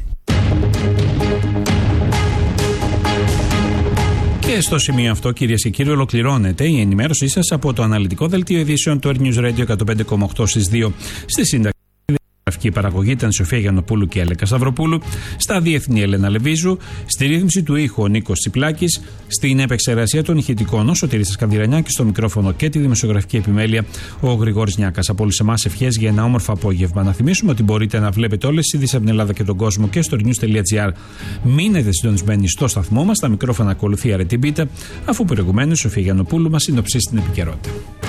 Speaker 1: Και στο σημείο αυτό, κυρίες και κύριοι, ολοκληρώνεται η ενημέρωσή σας από το αναλυτικό δελτίο ειδήσεων του News Radio 105,8 στις 2 στη σύνταξη. Γραφική παραγωγή ήταν Σοφία Γιαννοπούλου και Έλεκα Σταυροπούλου. Στα διεθνή Έλενα Λεβίζου. Στη ρύθμιση του ήχου ο Νίκος Τσιπλάκης. Στην επεξεργασία των ηχητικών ο Σωτήρης Σκανδυρανιά και στο μικρόφωνο και τη δημοσιογραφική επιμέλεια ο Γρηγόρης Νιάκας. Από όλους εμάς ευχές για ένα όμορφο απόγευμα. Να θυμίσουμε ότι μπορείτε να βλέπετε όλες τις ειδήσεις από την Ελλάδα και τον κόσμο και στο news.gr. Μείνετε συντονισμένοι στο σταθμό μας. Τα μικρόφωνα ακολουθεί Αρετή Μπίτα, αφού προηγουμένως η Σοφία Γιαννοπούλου μας συνοψίσει την επικαιρότητα.